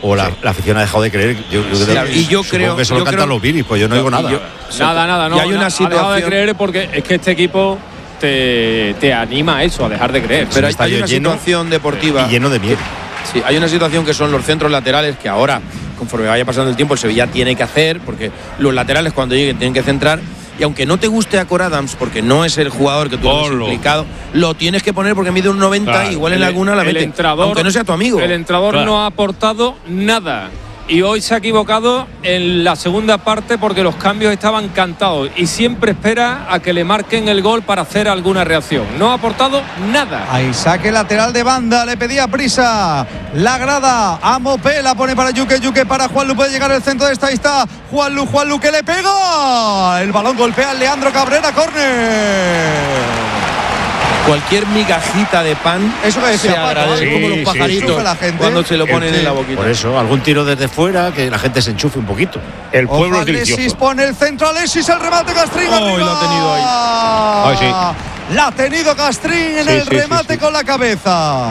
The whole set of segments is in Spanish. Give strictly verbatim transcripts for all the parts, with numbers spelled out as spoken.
o la, sí. la afición ha dejado de creer. Yo, yo sí, creo, y yo creo que solo yo cantan creo, los Billy, pues yo no digo nada. Yo, nada, nada, no. Y hay una na, situación, ha dejado de creer porque es que este equipo te, te anima a eso, a dejar de creer. Pero hay, hay una lleno, situación deportiva y lleno de miedo. Sí, hay una situación que son los centros laterales que ahora, conforme vaya pasando el tiempo, el Sevilla tiene que hacer, porque los laterales cuando lleguen tienen que centrar. Y aunque no te guste a Cor Adams, porque no es el jugador que tú has implicado, lo tienes que poner porque mide un noventa, claro, igual en el, alguna la mete, entrador, aunque no sea tu amigo. El entrenador claro. no ha aportado nada. Y hoy se ha equivocado en la segunda parte porque los cambios estaban cantados y siempre espera a que le marquen el gol para hacer alguna reacción. No ha aportado nada. Ahí saque lateral de banda, le pedía prisa la grada a Mopé, la pone para Yuque, Yuque para Juanlu, puede llegar al centro de esta, ahí está Juanlu, Juanlu que le pega, el balón golpea a Leandro Cabrera, córner. Cualquier migajita de pan, eso que decía se agradece, sí, como los pajaritos sí, la gente, cuando se lo ponen el, en la boquita. Por eso, algún tiro desde fuera, que la gente se enchufe un poquito. El pueblo Ojo, es delicioso. Alexis pone el centro, Alexis, el remate, Castrín oh, arriba. Lo ha tenido ahí. Ay, sí. La ha tenido Castrín en sí, el sí, remate sí, sí. con la cabeza.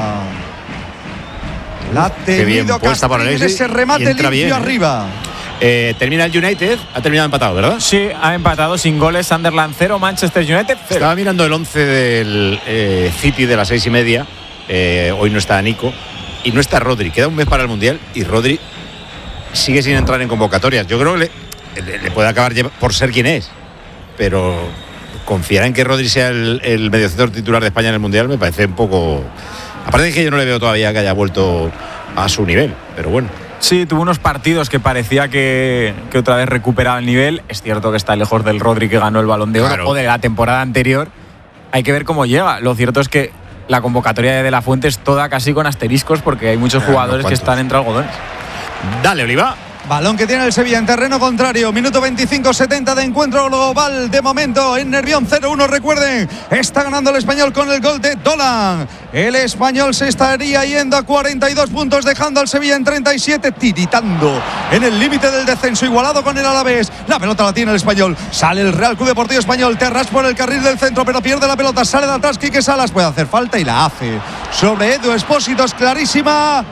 La ha tenido Castrín en ese remate limpio bien, arriba. Eh, termina el United, ha terminado empatado, ¿verdad? Sí, ha empatado sin goles. Sunderland cero, Manchester United cero. Estaba mirando el once del eh, City de las seis y media. Eh, hoy no está Nico y no está Rodri. Queda un mes para el Mundial y Rodri sigue sin entrar en convocatorias. Yo creo que le, le, le puede acabar por ser quien es, pero confiar en que Rodri sea el, el mediocentro titular de España en el Mundial me parece un poco. Aparte de que yo no le veo todavía que haya vuelto a su nivel, pero bueno. Sí, tuvo unos partidos que parecía que, que otra vez recuperaba el nivel. Es cierto que está lejos del Rodri que ganó el Balón de Oro, claro, o de la temporada anterior. Hay que ver cómo llega. Lo cierto es que la convocatoria de De La Fuente es toda casi con asteriscos porque hay muchos claro, jugadores que están entre algodones. Dale, Oliva. Balón que tiene el Sevilla en terreno contrario. Minuto veinticinco setenta de encuentro global de momento en Nervión cero uno. Recuerden, está ganando el Español con el gol de Dolan. El Español se estaría yendo a cuarenta y dos puntos, dejando al Sevilla en treinta y siete, tiritando en el límite del descenso, igualado con el Alavés. La pelota la tiene el Español. Sale el Real Club Deportivo Español. Terras por el carril del centro, pero pierde la pelota. Sale de atrás Quique Salas. Puede hacer falta y la hace sobre Edu Expósito. Es clarísima.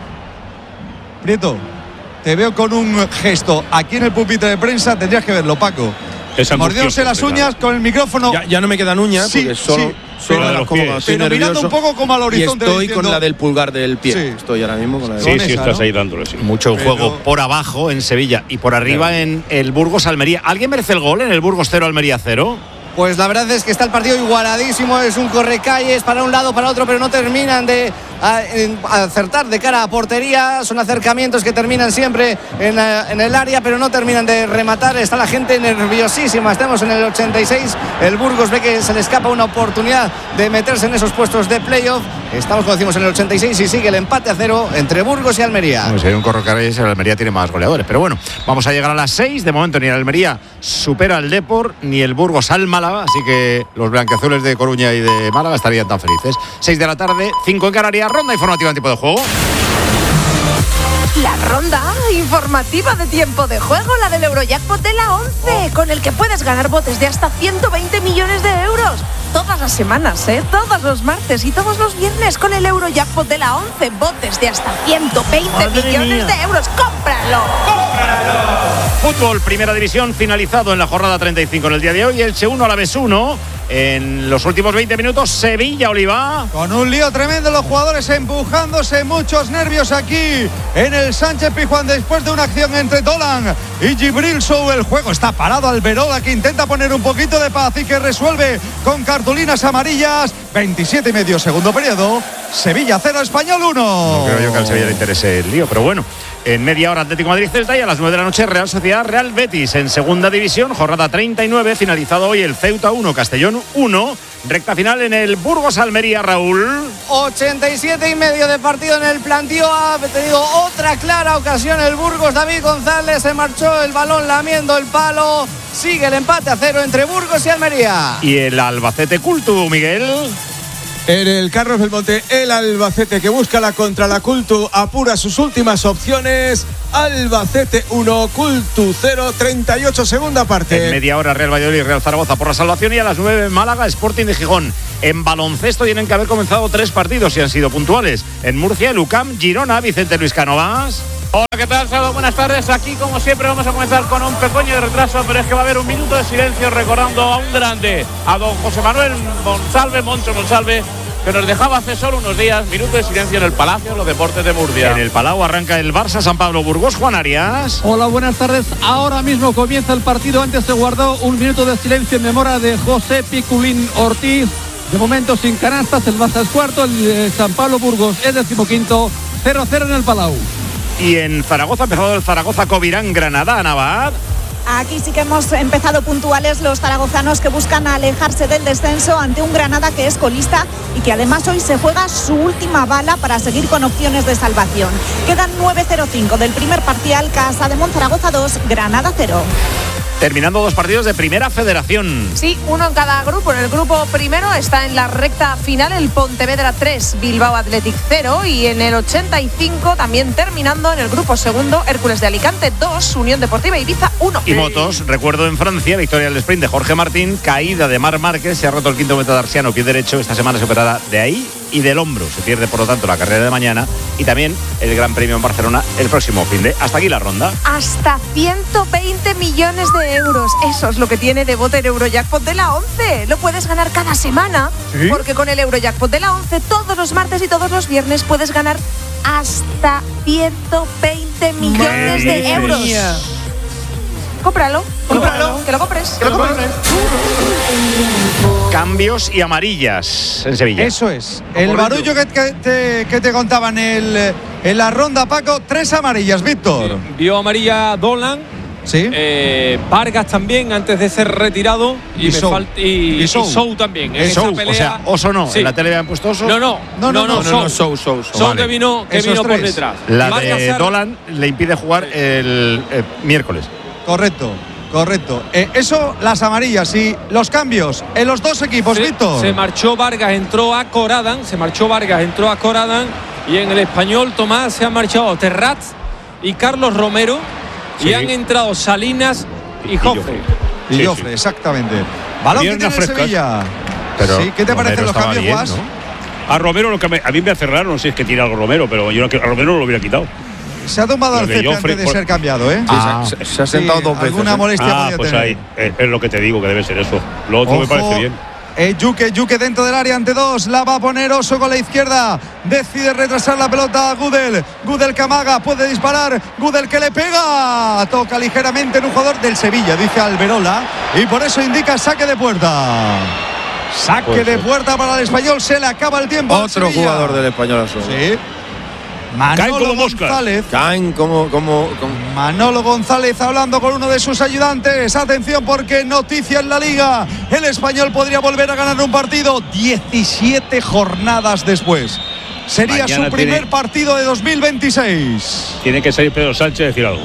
Prieto, te veo con un gesto aquí en el pupitre de prensa, tendrías que verlo, Paco. Mordiéndose las uñas con el micrófono. Ya, ya no me quedan uñas, sí, porque solo, sí, solo pero, las como cuando estoy pero mirando un poco como al horizonte. Y estoy diciendo, con la del pulgar del pie. Sí. Estoy ahora mismo con la del Sí, con sí, esa, estás ¿no? ahí dándole, sí. Mucho pero... juego por abajo en Sevilla y por arriba claro. en el Burgos Almería. ¿Alguien merece el gol en el Burgos cero Almería cero? Pues la verdad es que está el partido igualadísimo, es un correcalles para un lado, para otro, pero no terminan de a, en, acertar de cara a portería. Son acercamientos que terminan siempre en, a, en el área, pero no terminan de rematar. Está la gente nerviosísima. Estamos en el ochenta y seis. El Burgos ve que se le escapa una oportunidad de meterse en esos puestos de playoff. Estamos, como decimos, en el ochenta y seis y sigue el empate a cero entre Burgos y Almería. Bueno, si hay un correcalles, el Almería tiene más goleadores. Pero bueno, vamos a llegar a las seis. De momento ni el Almería supera al Depor, ni el Burgos al Málaga. Así que los blanquiazules de Coruña y de Málaga estarían tan felices. seis de la tarde, cinco en Canarias. Ronda informativa en tiempo de juego. La ronda informativa de tiempo de juego, la del Eurojackpot de la once, oh. con el que puedes ganar botes de hasta ciento veinte millones de euros. Todas las semanas, ¿eh? Todos los martes y todos los viernes con el Eurojackpot de la once. Botes de hasta ciento veinte Madre millones mía. de euros. ¡Cómpralo! ¡Cómpralo! Fútbol, primera división, finalizado en la jornada treinta y cinco en el día de hoy. Elche uno, Alavés uno. En los últimos veinte minutos, Sevilla, Oliva. Con un lío tremendo, los jugadores empujándose, muchos nervios aquí en el Sánchez Pizjuán después de una acción entre Dolan y Gibril Sou. El juego está parado, Alberola que intenta poner un poquito de paz y que resuelve con cartulinas amarillas. veintisiete y medio, segundo periodo. Sevilla cero, Español uno. No creo yo que al Sevilla le interese el lío, pero bueno. En media hora Atlético Madrid Celta y a las nueve de la noche Real Sociedad Real Betis en segunda división, jornada treinta y nueve, finalizado hoy el Ceuta uno, Castellón uno, recta final en el Burgos Almería, Raúl. ochenta y siete y medio de partido en el plantío, ha tenido otra clara ocasión el Burgos. David González se marchó el balón lamiendo el palo. Sigue el empate a cero entre Burgos y Almería. Y el Albacete Cultu, Miguel. En el Carlos Belmonte, el Albacete que busca la contra la Cultu apura sus últimas opciones. Albacete uno, Cultu cero, treinta y ocho, segunda parte. En media hora Real Valladolid y Real Zaragoza por la salvación y a las nueve Málaga Sporting de Gijón. En baloncesto tienen que haber comenzado tres partidos y han sido puntuales. En Murcia, el U C A M, Girona, Vicente Luis Cánovas. Hola, ¿qué tal? tal, Salud? Buenas tardes. Aquí, como siempre, vamos a comenzar con un pequeño retraso, pero es que va a haber un minuto de silencio recordando a un grande, a don José Manuel Monsalve, Moncho Monsalve, que nos dejaba hace solo unos días. Minuto de silencio en el Palacio de los Deportes de Murcia. En el Palau arranca el Barça San Pablo Burgos. Juan Arias. Hola, buenas tardes. Ahora mismo comienza el partido. Antes se guardó un minuto de silencio en memoria de José Piculín Ortiz. De momento sin canastas, el Barça es cuarto, el San Pablo Burgos es decimoquinto, cero a cero en el Palau. Y en Zaragoza ha empezado el Zaragoza Covirán Granada, Navad. Aquí sí que hemos empezado puntuales los zaragozanos que buscan alejarse del descenso ante un Granada que es colista y que además hoy se juega su última bala para seguir con opciones de salvación. Quedan nueve cero cinco del primer parcial, Casa de Monzaragoza dos, Granada cero. Terminando dos partidos de Primera Federación. Sí, uno en cada grupo. En el grupo primero está en la recta final el Pontevedra tres, Bilbao Athletic cero, y en el ochenta y cinco también terminando en el grupo segundo Hércules de Alicante dos, Unión Deportiva Ibiza uno. Y motos, recuerdo en Francia, victoria del sprint de Jorge Martín, caída de Marc Márquez, se ha roto el quinto metatarsiano, pie derecho, esta semana se operará de ahí y del hombro. Se pierde por lo tanto la carrera de mañana y también el Gran Premio en Barcelona el próximo fin de. Hasta aquí la ronda. Hasta ciento veinte millones de euros. Eso es lo que tiene de bote el Eurojackpot de la once. Lo puedes ganar cada semana. ¿Sí? Porque con el Eurojackpot de la once todos los martes y todos los viernes puedes ganar hasta ciento veinte millones de euros. Mía. Cómpralo, cómpralo, que lo compres. Que lo compres. Cambios y amarillas en Sevilla. Eso es. El barullo que, que, te, que te contaban el, en la ronda, Paco. Tres amarillas, Víctor. Sí. Vio amarilla Dolan. Sí. Eh, Vargas también antes de ser retirado. Y, y, me Sou. falta, y, y, Sou. y Sou también. En Sou. esa pelea, o sea, Oso no. Sí. ¿En la tele habían puesto Oso? No, no. No, no, no. no, no, no, no Sou, Sou, Sou. Sou vale. que vino, que vino por detrás. La Vargas de Dolan le impide jugar el eh, miércoles. Correcto. Correcto. Eh, eso, las amarillas y los cambios en los dos equipos, se, Víctor. Se marchó Vargas, entró a Coradan. Se marchó Vargas, entró a Coradan. Y en el Español, Tomás, se han marchado Terratz y Carlos Romero. Sí. Y han entrado Salinas y Jofre. Y sí, Jofre, sí. exactamente. Balón que tiene el Sevilla. Pero sí, ¿qué te parecen los cambios, bien, Guas? ¿no? A Romero, lo que me, a mí me hace raro, no sé si es que tiene algo Romero, pero yo a Romero no lo hubiera quitado. Se ha tumbado al césped antes de por... ser cambiado, ¿eh? Sí, ah, se, se ha sentado sí, dos veces. Alguna molestia ah, podía pues tener. ahí, eh, es lo que te digo, que debe ser eso. Lo otro Ojo, me parece bien. Eh, Yuke, Yuke dentro del área ante dos. La va a poner Oso con la izquierda. Decide retrasar la pelota a Gudel. Gudel Camaga puede disparar. Gudel que le pega. Toca ligeramente en un jugador del Sevilla, dice Alberola. Y por eso indica saque de puerta. Saque pues, de puerta para el Español. Se le acaba el tiempo. Otro jugador del Español. Sí. Manolo González. Caen como, como, como. Manolo González hablando con uno de sus ayudantes. Atención porque noticia en la Liga. El Español podría volver a ganar un partido diecisiete jornadas después. Sería Mañana su primer tiene, partido de dos mil veintiséis. Tiene que salir Pedro Sánchez a decir algo.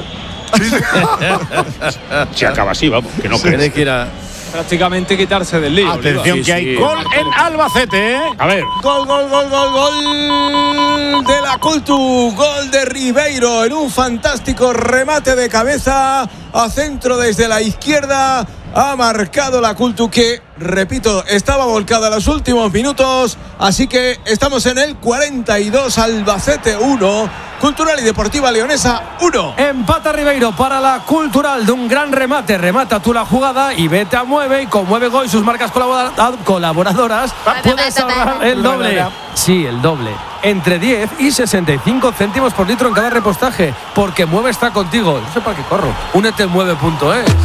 Se acaba así, vamos. Que no tiene que ir a prácticamente quitarse del lío. Atención sí, que hay sí. Gol en Albacete. A ver. Gol, gol, gol, gol, gol de la Cultu. Gol de Ribeiro en un fantástico remate de cabeza a centro desde la izquierda. Ha marcado la Cultu que, repito, estaba volcada en los últimos minutos. Así que estamos en el cuarenta y dos, Albacete uno, Cultural y Deportiva Leonesa uno. Empata Ribeiro para la Cultural de un gran remate. Remata tú la jugada y vete a Mueve. Y con Mueve Go y sus marcas colaboradoras puedes ahorrar el doble. Sí, el doble. Entre diez y sesenta y cinco céntimos por litro en cada repostaje. Porque Mueve está contigo. No sé para qué corro. Únete en mueve punto es.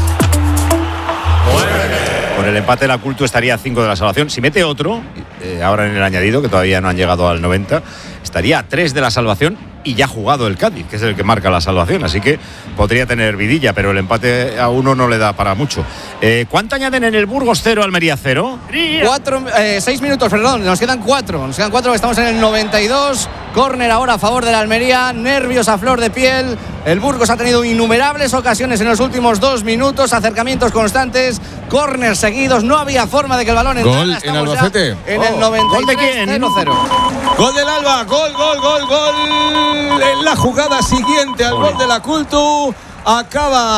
Con el empate la Cultu estaría a cinco de la salvación. Si mete otro, eh, ahora en el añadido, que todavía no han llegado al noventa, estaría a tres de la salvación y ya ha jugado el Cádiz, que es el que marca la salvación. Así que podría tener vidilla, pero el empate a uno no le da para mucho. Eh, ¿Cuánto añaden en el Burgos cero, Almería cero? Cuatro, eh, seis minutos, perdón. Nos quedan cuatro. Nos quedan cuatro, estamos en el noventa y dos. Córner ahora a favor de la Almería. Nervios a flor de piel. El Burgos ha tenido innumerables ocasiones en los últimos dos minutos. Acercamientos constantes. Córner seguidos. No había forma de que el balón entrara. Gol en Albacete. En el noventa y tres, cero cero. Gol del Alba. Gol, gol, gol, gol. En la jugada siguiente al gol de la Cultu. Acaba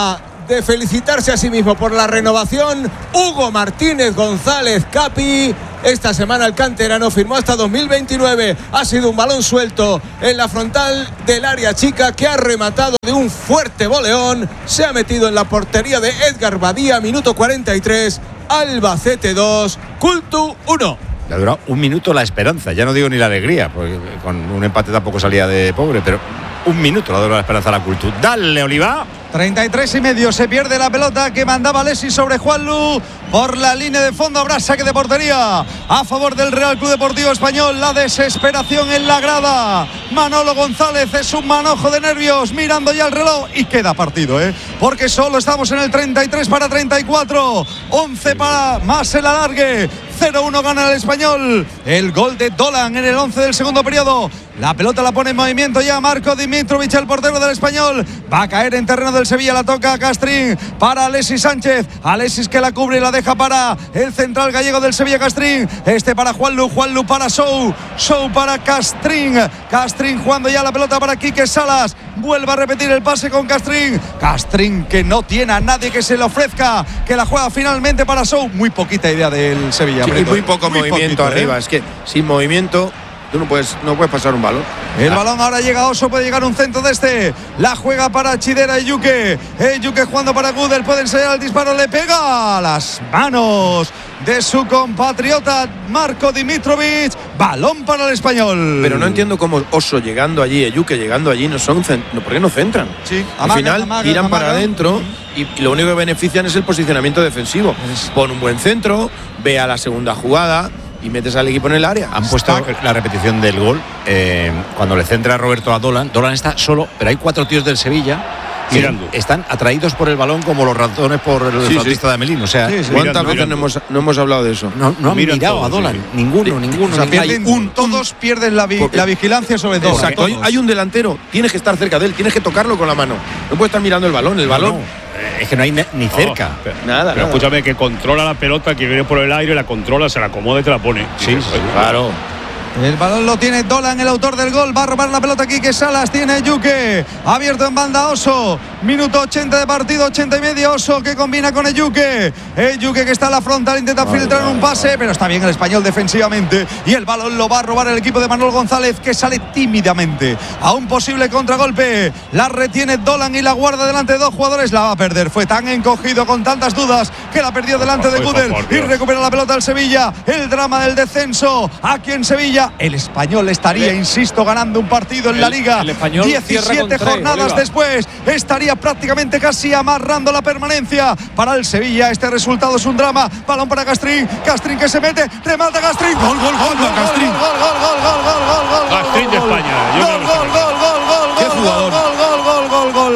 de felicitarse a sí mismo por la renovación. Hugo Martínez González Capi. Esta semana el canterano firmó hasta dos mil veintinueve. Ha sido un balón suelto en la frontal del área chica que ha rematado de un fuerte voleón. Se ha metido en la portería de Edgar Badía. Minuto cuarenta y tres. Albacete dos, Cultu uno. Le ha durado un minuto la esperanza. Ya no digo ni la alegría, porque con un empate tampoco salía de pobre, pero un minuto le ha durado la esperanza a la Cultu. Dale, Oliva. treinta y tres y medio, se pierde la pelota que mandaba Alexis sobre Juanlu por la línea de fondo. Habrá saque de portería a favor del Real Club Deportivo Español. La desesperación en la grada. Manolo González es un manojo de nervios mirando ya el reloj y queda partido, ¿eh? Porque solo estamos en el treinta y tres para treinta y cuatro, once para más el alargue. cero uno gana el Español. El gol de Dolan en el once del segundo periodo. La pelota la pone en movimiento ya Marco Dimitrovic, el portero del Español. Va a caer en terreno del Sevilla, la toca a Castrín para Alexis Sánchez. Alexis que la cubre y la deja para el central gallego del Sevilla, Castrín. Este para Juanlu, Juanlu para Sou, Sou para Castrín. Castrín jugando ya la pelota para Quique Salas. Vuelve a repetir el pase con Castrín. Castrín que no tiene a nadie que se le ofrezca, que la juega finalmente para Sou. Muy poquita idea del Sevilla. Sí, muy poco muy movimiento poquito, arriba. ¿eh? Es que sin movimiento tú no puedes, no puedes pasar un balón. El balón ahora llega a Oso, puede llegar un centro de este. La juega para Chidera y Yuke. Yuke jugando para Gudel, puede ensayar el disparo, le pega a las manos de su compatriota Marco Dimitrovic. Balón para el Español. Pero no entiendo cómo Oso llegando allí, Yuke llegando allí, no son no, ¿por qué no centran? Sí, al amaga, final amaga, tiran amaga. para adentro y, y lo único que benefician es el posicionamiento defensivo. Es. Pon un buen centro, ve a la segunda jugada y metes al equipo en el área. Han puesto la repetición del gol eh, cuando le centra Roberto a Dolan. Dolan está solo, pero hay cuatro tíos del Sevilla que están atraídos por el balón como los ratones por el sí, flautista sí. de Amelín. O sea, sí, sí. ¿cuántas veces no hemos, no hemos hablado de eso? No, no han Miran mirado todo, a Dolan. Sí, sí. Ninguno, sí. ninguno. O sea, ninguno. pierden, un, todos pierden la, vi, la vigilancia sobre todo. Exacto. Hay, hay un delantero, tienes que estar cerca de él, tienes que tocarlo con la mano. No puedes estar mirando el balón, el balón. No, no. Es que no hay ni cerca. No, pero, nada. Pero nada. escúchame, que controla la pelota, que viene por el aire, la controla, se la acomoda y te la pone. Sí, sí, claro. El balón lo tiene Dolan, el autor del gol. Va a robar la pelota aquí que Salas tiene Yuke. Abierto en banda Oso. Minuto ochenta de partido, ochenta y medio. Oso que combina con Eyuke. Eyuke que está a la frontal, intenta ay, filtrar ay, un pase, pero está bien el Español defensivamente. Y el balón lo va a robar el equipo de Manuel González, que sale tímidamente a un posible contragolpe. La retiene Dolan y la guarda delante de dos jugadores. La va a perder. Fue tan encogido con tantas dudas que la perdió delante de Gudel. Y recupera la pelota el Sevilla. El drama del descenso aquí en Sevilla. El Español estaría, el, insisto, ganando un partido en el, la Liga. El Español diecisiete jornadas tres, después estaría prácticamente casi amarrando la permanencia para el Sevilla. Este resultado es un drama. Balón para Castrín. Castrín que se mete. Remata Castrín. Gol, gol, gol, gol, Castrín. Gol, gol, gol, gol, gol, gol, gol. Castrín de España. Gol, gol, gol, gol, gol, qué jugador. Gol, gol, gol, gol, gol.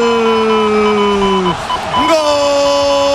Gol.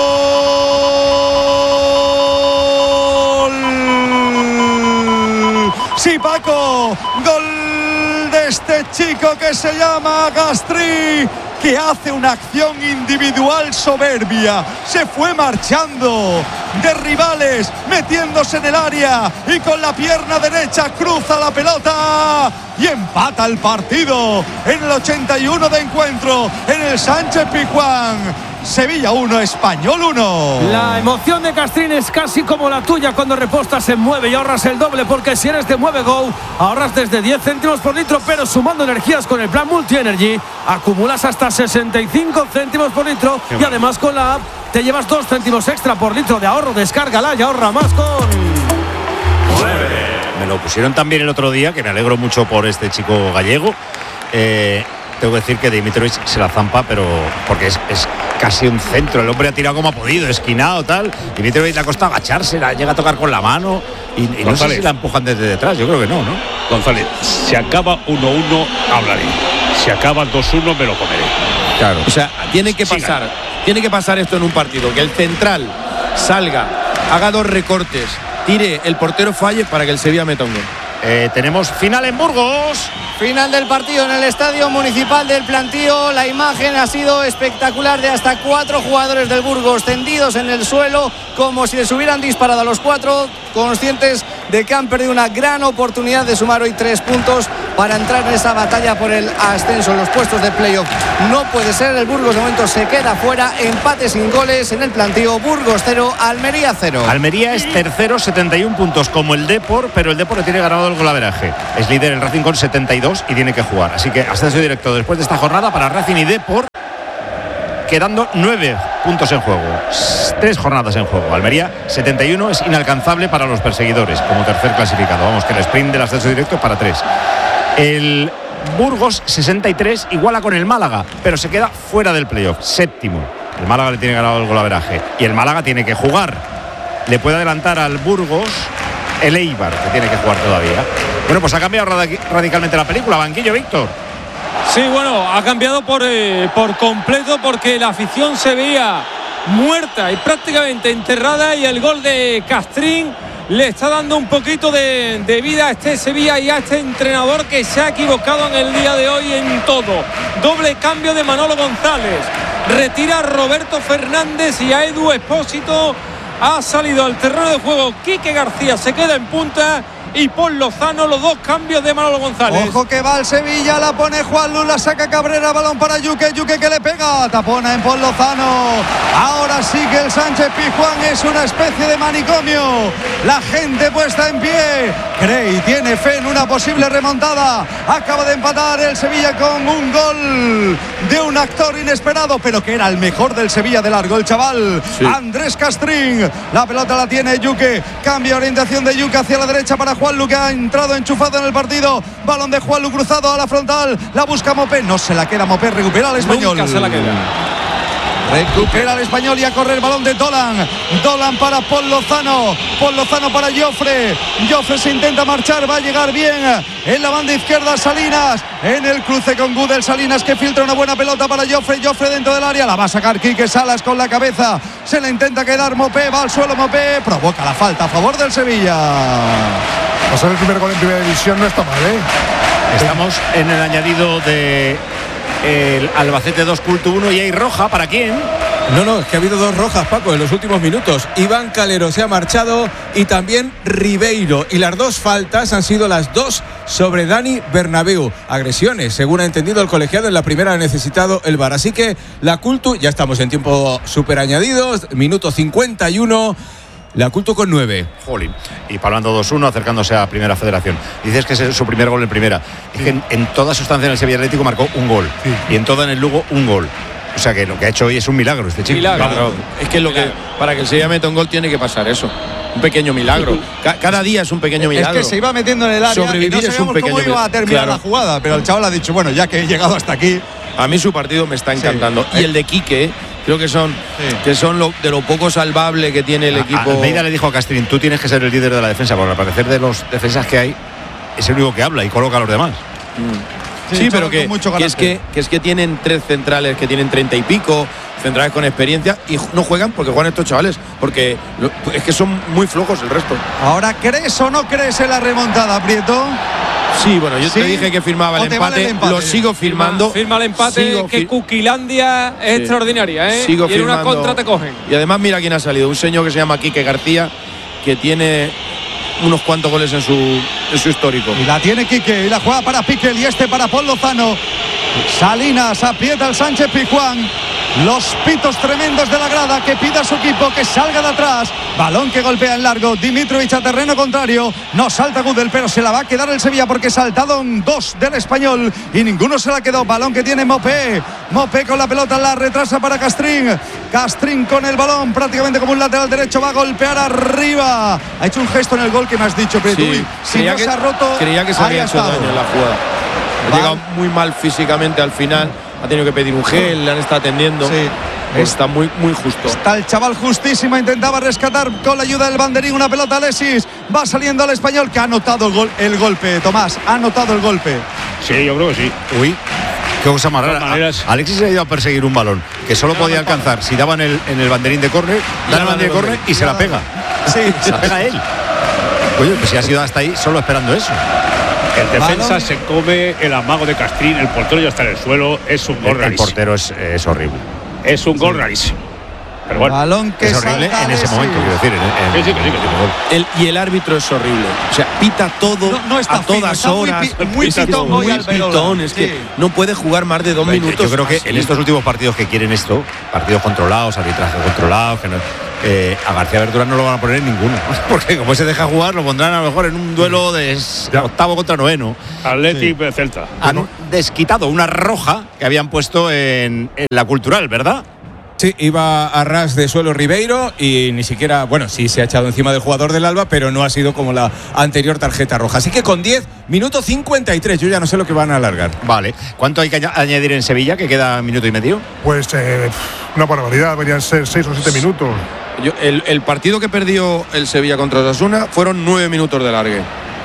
Sí, Paco, gol de este chico que se llama Castrín, que hace una acción individual soberbia. Se fue marchando de rivales, metiéndose en el área y con la pierna derecha cruza la pelota y empata el partido en el ochenta y uno de encuentro en el Sánchez Pizjuán. Sevilla uno, Español uno. La emoción de Castrín es casi como la tuya cuando repostas en Mueve y ahorras el doble, porque si eres de Mueve Go ahorras desde diez céntimos por litro, pero sumando energías con el plan Multi Energy acumulas hasta sesenta y cinco céntimos por litro. Qué y mal. Además con la app te llevas dos céntimos extra por litro de ahorro. Descárgala y ahorra más con Mueve. Me lo pusieron también el otro día, que me alegro mucho por este chico gallego. Eh, tengo que decir que Dimitrovic se la zampa, pero porque es, es casi un centro. El hombre ha tirado como ha podido, esquinado, tal. Dimitrovic le ha costado agacharse, la llega a tocar con la mano. Y, y no sé si la empujan desde detrás, yo creo que no, ¿no? González, si acaba uno uno, hablaré. Si acaba dos uno, me lo comeré. Claro. O sea, tiene que pasar, Sigan. tiene que pasar esto en un partido, que el central salga, haga dos recortes, tire, el portero falle para que el Sevilla meta un gol. Eh, tenemos final en Burgos. Final del partido en el Estadio Municipal del Plantío. La imagen ha sido espectacular, de hasta cuatro jugadores del Burgos tendidos en el suelo como si les hubieran disparado a los cuatro, conscientes de que han perdido una gran oportunidad de sumar hoy tres puntos para entrar en esa batalla por el ascenso en los puestos de playoff. No puede ser, el Burgos de momento se queda fuera. Empate sin goles en el Plantío. Burgos cero, Almería cero. Almería es tercero, setenta y uno puntos como el Depor, pero el Depor le tiene ganado el golaveraje. Es líder el Racing con setenta y dos y tiene que jugar. Así que ascenso directo después de esta jornada para Racing y Depor, quedando nueve puntos en juego. Tres jornadas en juego. Almería, setenta y uno, es inalcanzable para los perseguidores como tercer clasificado. Vamos, que el sprint del ascenso directo es para tres. El Burgos, sesenta y tres, iguala con el Málaga, pero se queda fuera del playoff, séptimo. El Málaga le tiene ganado el golaveraje y el Málaga tiene que jugar. Le puede adelantar al Burgos el Eibar, que tiene que jugar todavía. Bueno, pues ha cambiado radicalmente la película. Banquillo, Víctor. Sí, bueno, ha cambiado por, eh, por completo, porque la afición se veía muerta y prácticamente enterrada, y el gol de Castrín le está dando un poquito de, de vida a este Sevilla y a este entrenador que se ha equivocado en el día de hoy en todo. Doble cambio de Manolo González, retira a Roberto Fernández y a Edu Expósito. Ha salido al terreno de juego Quique García, se queda en punta, y Paul Lozano, los dos cambios de Manolo González. Ojo que va el Sevilla, la pone Juan Luz, la saca Cabrera, balón para Yuque, Yuque que le pega, tapona en Paul Lozano. Ahora sí que el Sánchez Pizjuán es una especie de manicomio. La gente puesta en pie, cree y tiene fe en una posible remontada. Acaba de empatar el Sevilla con un gol de un actor inesperado, pero que era el mejor del Sevilla de largo, el chaval, sí. Andrés Castrín. La pelota la tiene Yuque, cambia orientación de Yuque hacia la derecha para Juanlu, que ha entrado enchufado en el partido. Balón de Juanlu cruzado a la frontal, la busca Mopé, no se la queda Mopé, recupera al español. Nunca se la queda. Recupera el español y a correr el balón de Dolan. Dolan para Paul Lozano. Paul Lozano para Jofre. Jofre se intenta marchar, va a llegar bien en la banda izquierda Salinas. En el cruce con Gudel, Salinas que filtra una buena pelota para Jofre. Jofre dentro del área, la va a sacar Quique Salas con la cabeza. Se le intenta quedar Mopé, va al suelo Mopé. Provoca la falta a favor del Sevilla. Pasar el primer gol en primera división no está mal, ¿eh? Estamos en el añadido de el Albacete dos, Culto uno, y hay roja. ¿Para quién? No, no, es que ha habido dos rojas, Paco, en los últimos minutos. Iván Calero se ha marchado y también Ribeiro. Y las dos faltas han sido las dos sobre Dani Bernabéu. Agresiones, según ha entendido el colegiado. En la primera ha necesitado el V A R. Así que la Cultu, ya estamos en tiempo super añadidos, minuto cincuenta y uno. La Cultu con nueve. Jolín. Y Palmando dos uno, acercándose a Primera Federación. Dices que es su primer gol en Primera. Es que en, en toda su estancia en el Sevilla Atlético marcó un gol. Sí. Y en toda en el Lugo un gol. O sea que lo que ha hecho hoy es un milagro este chico. Milagro. Claro. Es que lo que para que el Sevilla meta un gol tiene que pasar eso. Un pequeño milagro. Cada día es un pequeño milagro. Es que se iba metiendo en el área. Sobrevivir y no es un pequeño cómo iba a terminar claro. la jugada, pero el chaval ha dicho, bueno, ya que he llegado hasta aquí. A mí su partido me está encantando. Sí. Y el de Quique, creo que son, sí. que son lo, de lo poco salvable que tiene el a, equipo. Almeida le dijo a Castrín, tú tienes que ser el líder de la defensa, porque al parecer de los defensas que hay es el único que habla y coloca a los demás. Mm. Sí, sí, pero que, que, es que, que es que tienen tres centrales que tienen treinta y pico, centrales con experiencia, y no juegan porque juegan estos chavales, porque lo, es que son muy flojos el resto. Ahora, ¿crees o no crees en la remontada, Prieto? Sí, bueno, yo ¿Sí? te dije que firmaba el empate, vale el empate, lo sigo firmando. Firma, firma el empate, sigo que fir Cuquilandia es sí. extraordinaria, ¿eh? Sigo y en una contra te cogen. Y además mira quién ha salido, un señor que se llama Quique García, que tiene unos cuantos goles en su, en su histórico. Y la tiene Quique, y la juega para Piquel, y este para Paul Lozano. Salinas aprieta al Sánchez Pizjuán. Los pitos tremendos de la grada que pida a su equipo que salga de atrás. Balón que golpea en largo. Dimitrovic a terreno contrario. No salta Gudel, pero se la va a quedar el Sevilla porque saltaron dos del español y ninguno se la quedó. Balón que tiene Mopé. Mopé con la pelota, la retrasa para Castrín. Castrín con el balón prácticamente como un lateral derecho. Va a golpear arriba. Ha hecho un gesto en el gol que me has dicho, pero sí, si no que, se ha roto. Creía que se había hecho daño en la jugada. Ha llegado muy mal físicamente al final. Ha tenido que pedir un gel, le han estado atendiendo. Sí. Está muy, muy justo. Está el chaval justísimo, intentaba rescatar con la ayuda del banderín una pelota Alexis. Va saliendo al español que ha anotado el, gol, el golpe, Tomás. Ha anotado el golpe. Sí, yo creo que sí. Uy, qué cosa más rara. Alexis se ha ido a perseguir un balón que solo podía alcanzar si daban el, en el banderín de córner, dan el banderín de córner y se la pega. Sí, se la pega él. Oye, pues si ha sido hasta ahí solo esperando eso. El defensa Balón. se come el amago de Castrín, el portero ya está en el suelo, es un gol El, el rarísimo. portero es, es horrible. Es un gol rarísimo. Pero bueno, Balón que es horrible salta en ese Alexis. momento, quiero decir. En, en- Sí, sí, que sí, que sí. El, y el árbitro es horrible. O sea, pita todo No, no está a fino, todas está muy horas. pi- muy Pita pitón todo, hoy muy Alberola. pitón, es que Sí. no puede jugar más de dos Yo- minutos. Yo creo que así. en estos últimos partidos que quieren esto, partidos controlados, arbitraje controlado, que no, eh, a García Verdura no lo van a poner en ninguno. Porque como se deja jugar, lo pondrán a lo mejor en un duelo de s- octavo contra noveno. Atleti Celta. Han desquitado una roja que habían puesto en, en la Cultural, ¿verdad? Sí, iba a ras de suelo Ribeiro y ni siquiera, bueno, sí se ha echado encima del jugador del Alba, pero no ha sido como la anterior tarjeta roja. Así que con diez, minuto cincuenta y tres, yo ya no sé lo que van a alargar. Vale. ¿Cuánto hay que añ- añadir en Sevilla, que queda minuto y medio? Pues eh, una barbaridad, deberían ser seis o siete minutos. Yo- el, el partido que perdió el Sevilla contra Osasuna fueron nueve minutos de largue.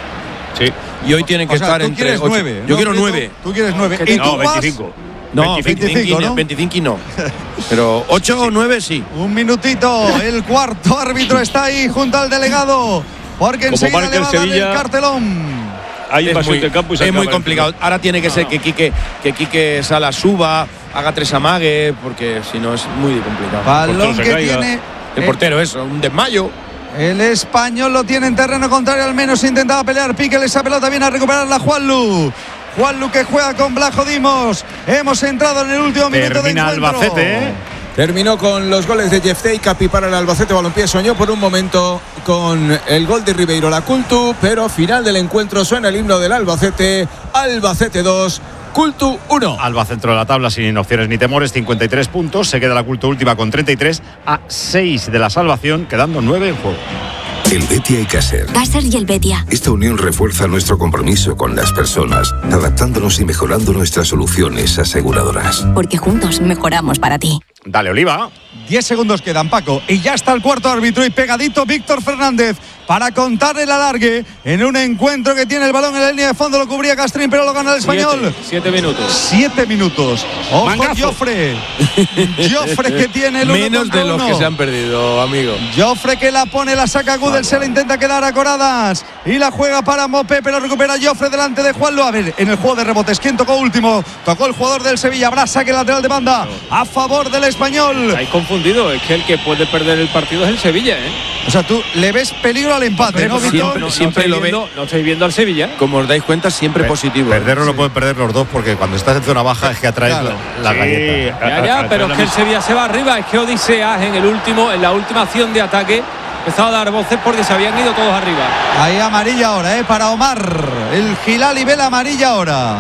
Sí. Y hoy tienen que O sea, estar tú entre quieres ocho. nueve. Yo ¿no, quiero Prieto? nueve. Tú quieres nueve. Que ¿Y No, tú vas? veinticinco. No, veinticinco. veinticinco, ¿no? veinticinco no. Pero ocho o nueve sí. Un minutito. El cuarto árbitro está ahí junto al delegado. Porque Como enseguida marca le el va a dar el Sevilla, cartelón. Hay Es invasión muy, de campo y se es muy acaba el complicado. partido. Ahora tiene que ser que Quique, que Quique Sala suba, haga tres amagues, porque si no es muy complicado. Balón se que caiga. tiene El portero, eso, un desmayo. el español, lo tiene en terreno contrario, al menos intentaba pelear. Pique esa pelota, viene a recuperarla Juanlu. Juanlu que juega con Blajo Dimos. Hemos entrado en el último minuto de Termina encuentro. Albacete, ¿eh? Terminó con los goles de Jeftei, Capi para el Albacete Balompié. Soñó por un momento con el gol de Ribeiro la Cultu, pero final del encuentro suena el himno del Albacete. Albacete dos, Cultu uno. Alba centro de la tabla sin opciones ni temores, cincuenta y tres puntos. Se queda la Culto última con treinta y tres a seis de la salvación, quedando nueve en juego. El Betia y Caser. Caser y el Betia. Esta unión refuerza nuestro compromiso con las personas, adaptándonos y mejorando nuestras soluciones aseguradoras. Porque juntos mejoramos para ti. Dale, Oliva. diez segundos quedan, Paco. Y ya está el cuarto árbitro y pegadito Víctor Fernández para contar el alargue en un encuentro que tiene el balón en la línea de fondo. Lo cubría Castrín, pero lo gana el español. Siete, siete minutos. Siete minutos. Ojo, Mangazo. Joffre. Joffre que tiene el uno Menos contra de los uno. que se han perdido, amigo. Joffre que la pone, la saca Gudel, se la intenta quedar a Coradas y la juega para Mopé, pero recupera Joffre delante de Juanlo. A ver, en el juego de rebotes, ¿quién tocó último? Tocó el jugador del Sevilla, Brasa, que lateral de banda a favor del español. Estáis confundidos, es que el que puede perder el partido es el Sevilla, ¿eh? O sea, tú le ves peligro al empate, ¿no, Víctor? Siempre, No, no siempre estáis lo ve. viendo- No estáis viendo al Sevilla. Como os dais cuenta, siempre Per- positivo. Perderlo lo pueden perder los dos, porque cuando estás en zona baja es que atraes Claro. la, la Sí, galleta. a- Ya, a- ya, a- pero a- es que el Sevilla se va arriba. Es que Odiseas en el último, en la última acción de ataque empezaba a dar voces porque se habían ido todos arriba. Ahí amarilla ahora, ¿eh? Para Omar. El Gilal y ve la amarilla ahora.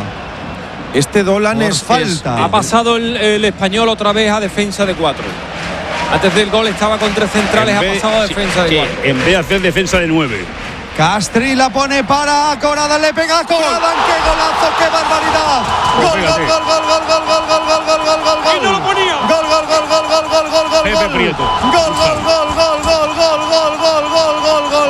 Este Dolan Por es falta. Ha pasado el, el español otra vez a defensa de cuatro. Antes del gol estaba con tres centrales, en ha vez- pasado a sí, defensa de que cuatro. en vez de hacer defensa de nueve. Castri la pone para Corada, le pega a Corada, qué golazo, qué barbaridad. Gol, gol, fíjate. gol, gol, gol, gol, gol, gol, gol, gol, gol, gol, gol. ¡Y no lo ponía! Gol, gol, gol, gol, gol, gol, gol, gol, Pepe gol. Prieto. Gol, gol, gol, gol, gol, gol, gol, gol, gol, gol, gol.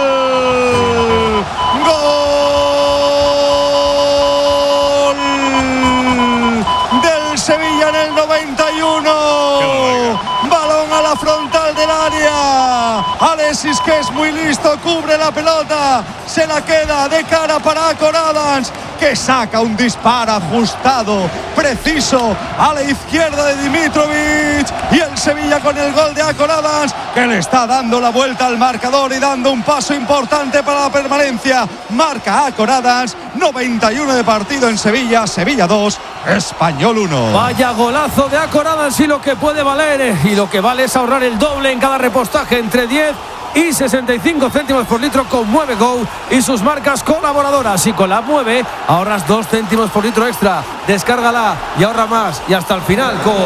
Gol del Sevilla en el noventa y uno. Balón a la frontal del área. Alexis, que es muy listo, cubre la pelota, se la queda de cara para Coradans, que saca un disparo ajustado, preciso, a la izquierda de Dimitrovic. Y el Sevilla con el gol de Acoradans, que le está dando la vuelta al marcador y dando un paso importante para la permanencia. Marca Acoradans, noventa y uno de partido en Sevilla, Sevilla dos, Español uno. Vaya golazo de Acoradans, y lo que puede valer, eh, y lo que vale es ahorrar el doble en cada repostaje, entre diez y sesenta y cinco céntimos por litro con Mueve Go y sus marcas colaboradoras. Y con la Mueve ahorras dos céntimos por litro extra. Descárgala y ahorra más. Y hasta el final con...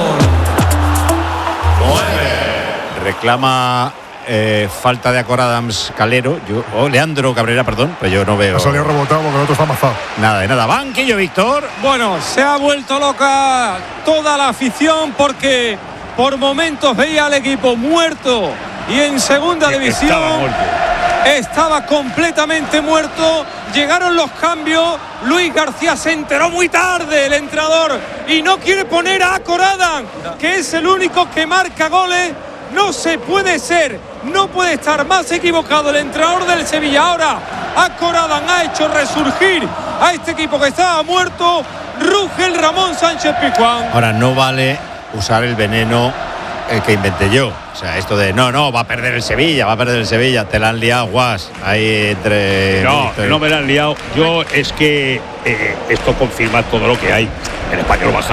Reclama eh, falta de Acoradams Calero, yo, o Leandro Cabrera, perdón, pero yo no veo Ha salido rebotado porque el otro está amazado. nada de nada. Banquillo, Víctor. Bueno, se ha vuelto loca toda la afición porque por momentos veía al equipo muerto y en segunda división Estaba muerto. estaba completamente muerto. Llegaron los cambios. Luis García se enteró muy tarde, el entrenador, y no quiere poner a Acoradans, que es el único que marca goles. No se puede ser, no puede estar más equivocado el entrenador del Sevilla. Ahora Acoradans ha hecho resurgir a este equipo que estaba muerto, ruge el Ramón Sánchez Pizjuán. Ahora, no vale usar el veneno el que inventé yo. O sea, esto de no, no, va a perder el Sevilla, va a perder el Sevilla. Te la han liado, guas. Ahí entre. No, entre... no me la han liado. Yo es que eh, esto confirma todo lo que hay. El Español baja.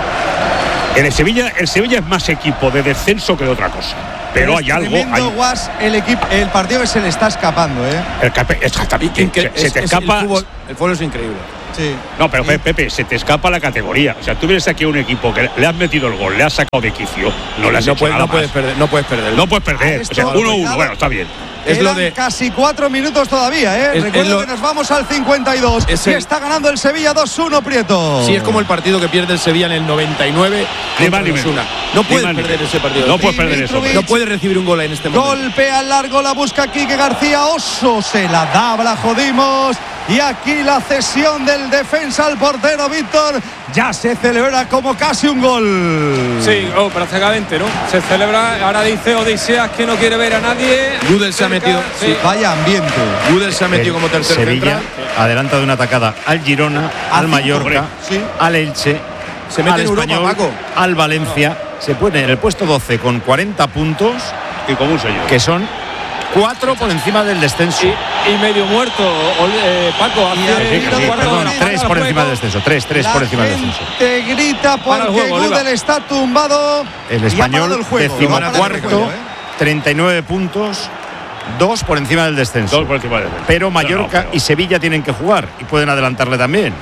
En el Sevilla, el Sevilla es más equipo de descenso que de otra cosa. Pero, pero hay algo. Hay... Guas, el equipo, el partido que se le está escapando, ¿eh? El cape, exactamente. Incre- se, se es, te es escapa. El fútbol, el fútbol es increíble. Sí. No, pero Pepe, se te escapa la categoría. O sea, tú vienes aquí a un equipo que le has metido el gol, le has sacado de quicio, no le has no hecho puedes, nada no puedes más. perder, no puedes perder. No puedes perder. O sea, uno uno, bueno, está bien. Es lo de casi cuatro minutos todavía, ¿eh? Es, Recuerdo es lo, que nos vamos al cincuenta y dos y el, está ganando el Sevilla dos uno, Prieto. Sí, es como el partido que pierde el Sevilla en el noventa y nueve. Ni más ni menos. No puedes perder ese partido. No puedes perder eso. No puedes recibir un gol en este momento. Golpea al largo, la busca Quique García. Oso se la da, la jodimos. Y aquí la cesión del defensa al portero Víctor ya se celebra como casi un gol. Sí, oh, prácticamente, ¿no? Se celebra, ahora dice Odiseas que no quiere ver a nadie. Gudel se ha metido. Sí. Vaya ambiente. Gudel se ha metido como tercer Sevilla central. adelanta de una atacada al Girona, al Mallorca, sí. al Elche, se mete al en Europa, Español, Paco. al Valencia. Se pone en el puesto doce con cuarenta puntos. Y como un señor. Que son cuatro por encima del descenso. Y, y medio muerto, eh, Paco. Hace sí, sí, sí, perdón, tres por encima del descenso. Tres, tres por encima del descenso. Te grita porque Gudel está tumbado. El Español, el juego, decimocuarto, ¿eh? treinta y nueve puntos. Dos por encima del descenso. Dos por encima del descenso. Pero Mallorca no, no, pero... y Sevilla tienen que jugar y pueden adelantarle también.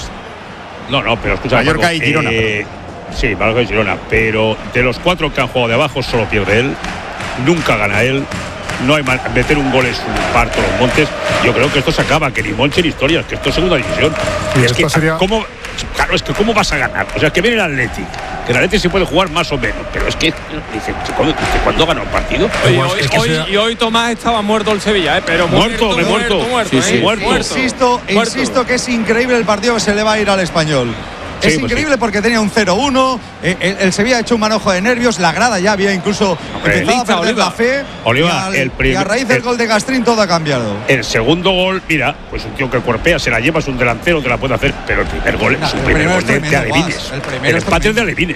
No, no, pero escucha. Mallorca Paco, y Girona. Eh, sí, Mallorca y Girona. Pero de los cuatro que han jugado de abajo, solo pierde él. Nunca gana él. No hay mal, meter un gol en su parto los montes. Yo creo que esto se acaba, que ni Monche ni historias, que esto es segunda división. Y es que sería... ¿cómo, claro, es que cómo vas a ganar. O sea, que viene el Athletic, que el Athletic se puede jugar más o menos, pero es que dice, ¿cuándo, ¿cuándo ganó el partido? Oye, hoy, es que hoy, sea... Y hoy Tomás estaba muerto el Sevilla, ¿eh? Pero muerto, muerto, me muerto, muerto, muerto, sí, ¿eh? sí, muerto. Insisto, muerto. insisto que es increíble el partido que se le va a ir al Español. Es sí, increíble pues sí. porque tenía un cero uno, eh, el, el Sevilla ha hecho un manojo de nervios, la grada ya había incluso Hombre, empezado a perder Oliva. la fe. Oliva, y, al, el primer, y a raíz del el, gol de Gastrín todo ha cambiado. El segundo gol, mira, pues un tío que cuerpea, se la lleva, es un delantero que la puede hacer, pero el primer gol no, es un primer gol de, de Alevines. El, el empate es de Alevines.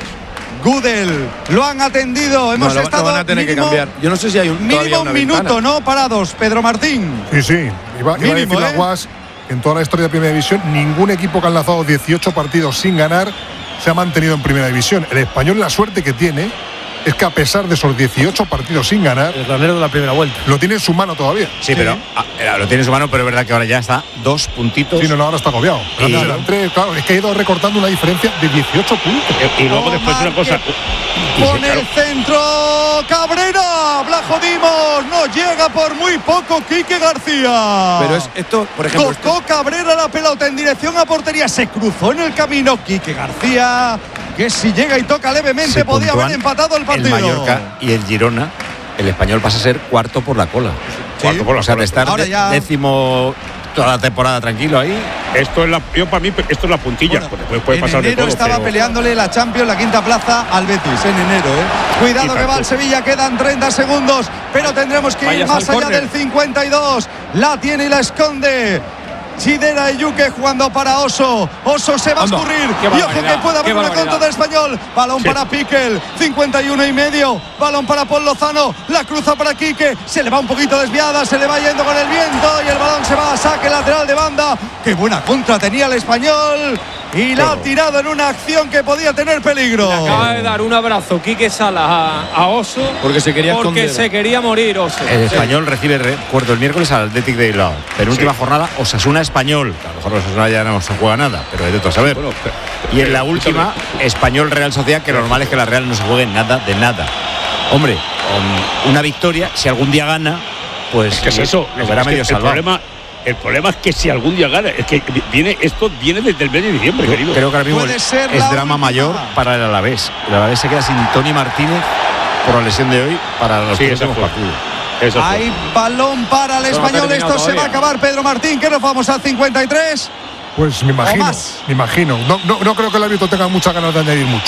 Gudel, lo han atendido, hemos no, lo, estado lo van a tener mínimo, que cambiar. Yo no sé si hay un mínimo un minuto, ventana. ¿no? Parados, Pedro Martín. Sí, sí, iba, mínimo, iba a decir ¿eh? la Guas, en toda la historia de Primera División, ningún equipo que ha lanzado dieciocho partidos sin ganar se ha mantenido en Primera División. El Español, la suerte que tiene es que a pesar de esos dieciocho partidos sin ganar, el granero de la primera vuelta lo tiene en su mano todavía. Sí, sí. pero a, lo tiene en su mano, pero es verdad que ahora ya está dos puntitos. Sí, no, no ahora está agobiado. Y... Tres, claro, es que ha ido recortando una diferencia de dieciocho puntos. Y, y luego oh, después una cosa. Con el centro, Cabrera, la jodimos, no llega por muy poco Quique García. Pero es esto, por ejemplo. Tocó esto... Cabrera la pelota en dirección a portería, se cruzó en el camino Quique García, que si llega y toca levemente se podía haber empatado el partido. El Mallorca y el Girona, el Español pasa a ser cuarto por la cola. Sí. Cuarto por la o sea, de estar Ahora ya... décimo toda la temporada tranquilo ahí. Esto es la, yo para mí esto es la puntilla. Bueno, después puede en pasar enero de todo, estaba pero... peleándole la Champions, la quinta plaza al Betis en enero. ¿eh? Cuidado que va al Sevilla, quedan treinta segundos, pero tendremos que ir Vayas más allá corner. del cincuenta y dos. La tiene y la esconde. Chidera y Yuque jugando para Oso. Oso se va a escurrir. Y ojo que puede haber una contra del Español. Balón sí. para Piquel. cincuenta y uno y medio. Balón para Paul Lozano. La cruza para Quique. Se le va un poquito desviada. Se le va yendo con el viento. Y el balón se va a saque lateral de banda. Qué buena contra tenía el Español. Y la ha tirado en una acción que podía tener peligro. Le acaba de dar un abrazo Quique Salas a, a Oso. Porque se quería Porque esconder. se quería morir Oso. El sí. Español recibe recuerdo el miércoles al Athletic de Bilbao. Penúltima sí. jornada, Osasuna Español. A lo mejor Osasuna ya no se juega nada, pero es de todo saber. Bueno, pero, pero, y en la última, Español Real Sociedad, que lo normal es que la Real no se juegue nada de nada. Hombre, con una victoria, si algún día gana, pues es que es eso, lo verá es medio el salvado. Problema, el problema es que si algún día gana, es que viene esto viene desde el mes de diciembre, Yo querido. Creo que ahora mismo es, es drama última. mayor para el Alavés. El Alavés se queda sin Tony Martínez por la lesión de hoy para los sí, próximos partidos. Eso Hay fue. balón para el Español. No Esto todavía. se va a acabar, Pedro Martín. ¿Qué nos vamos al cincuenta y tres? Pues me imagino, me imagino. No, no, no creo que el árbitro tenga muchas ganas de añadir mucho.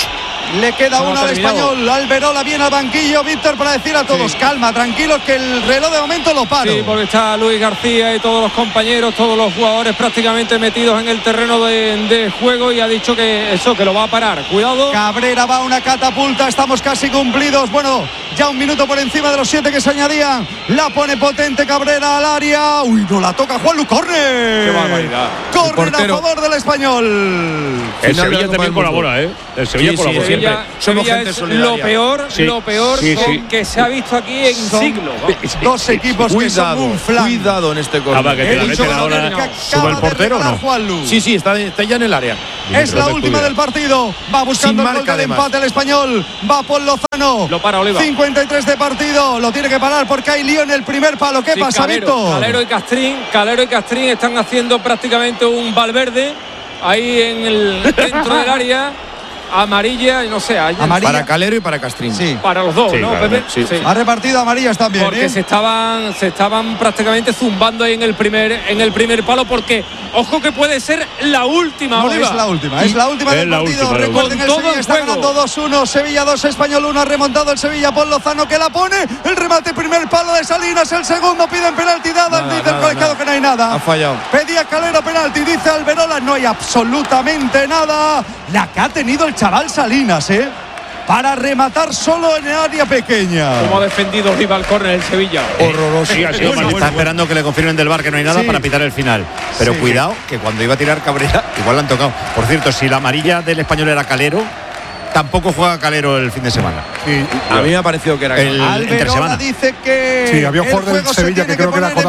Le queda no uno al español. Alberola viene al banquillo, Víctor, para decir a todos, sí. calma, tranquilos, que el reloj de momento lo paro. Sí, porque está Luis García y todos los compañeros, todos los jugadores prácticamente metidos en el terreno de, de juego, y ha dicho que eso, que lo va a parar. Cuidado. Cabrera va a una catapulta, estamos casi cumplidos. Bueno, ya un minuto por encima de los siete que se añadían. La pone potente Cabrera al área. Uy, no la toca Juanlu, córner. Qué barbaridad. Córner a favor del español. El Sevilla también colabora, ¿eh? El Sevilla sí, colabora. Sí, Sevilla, Sevilla es lo peor, sí, lo peor sí, sí. que se ha visto aquí en son siglos. Dos equipos cuidado, que son un flan. Cuidado en este córner. Ah, que te la meten ahora. ¿Sube el portero o no? Juanlu. Sí, sí, está, está ya en el área. Es la última del partido. Va buscando el gol del empate el español. Va Paul Lozano. Lo para Oliva. cincuenta y tres de partido. Lo tiene que parar porque hay lío en el primer palo. ¿Qué sí, pasa, Calero, Víctor? Calero y Castrín. Calero y Castrín están haciendo prácticamente un Valverde ahí en el centro del área. Amarilla y no sé, amarilla. Para Calero y para Castrín. Sí. Para los dos, sí, ¿no, claro, Pepe? Sí. Sí. Ha repartido amarillas también. Porque ¿eh? se estaban se estaban prácticamente zumbando ahí en el primer en el primer palo, porque ojo que puede ser la última, no, Oliva. es la última, es la última es del la partido. Última, Recuerden, el Sevilla está ganando dos uno, Sevilla dos, Español uno, ha remontado el Sevilla por Lozano, que la pone, el remate, primer palo de Salinas, el segundo, piden penalti, dada, nada, dice nada, el colegiado nada. que no hay nada. Ha fallado. Pedía Calero penalti, dice Alberola, no hay absolutamente nada. La que ha tenido el chaval Salinas, ¿eh? Para rematar solo en el área pequeña. Como ha defendido Oliva el córner el Sevilla. Horroroso. Sí, ha sido bueno, está esperando que le confirmen del V A R que no hay nada, sí, para pitar el final. Pero sí, cuidado, que cuando iba a tirar Cabrera, igual la han tocado. Por cierto, si la amarilla del español era Calero, tampoco juega Calero el fin de semana. Sí, a mí me ha parecido que era el Alberola dice que sí, había un jugador del Sevilla que creo que era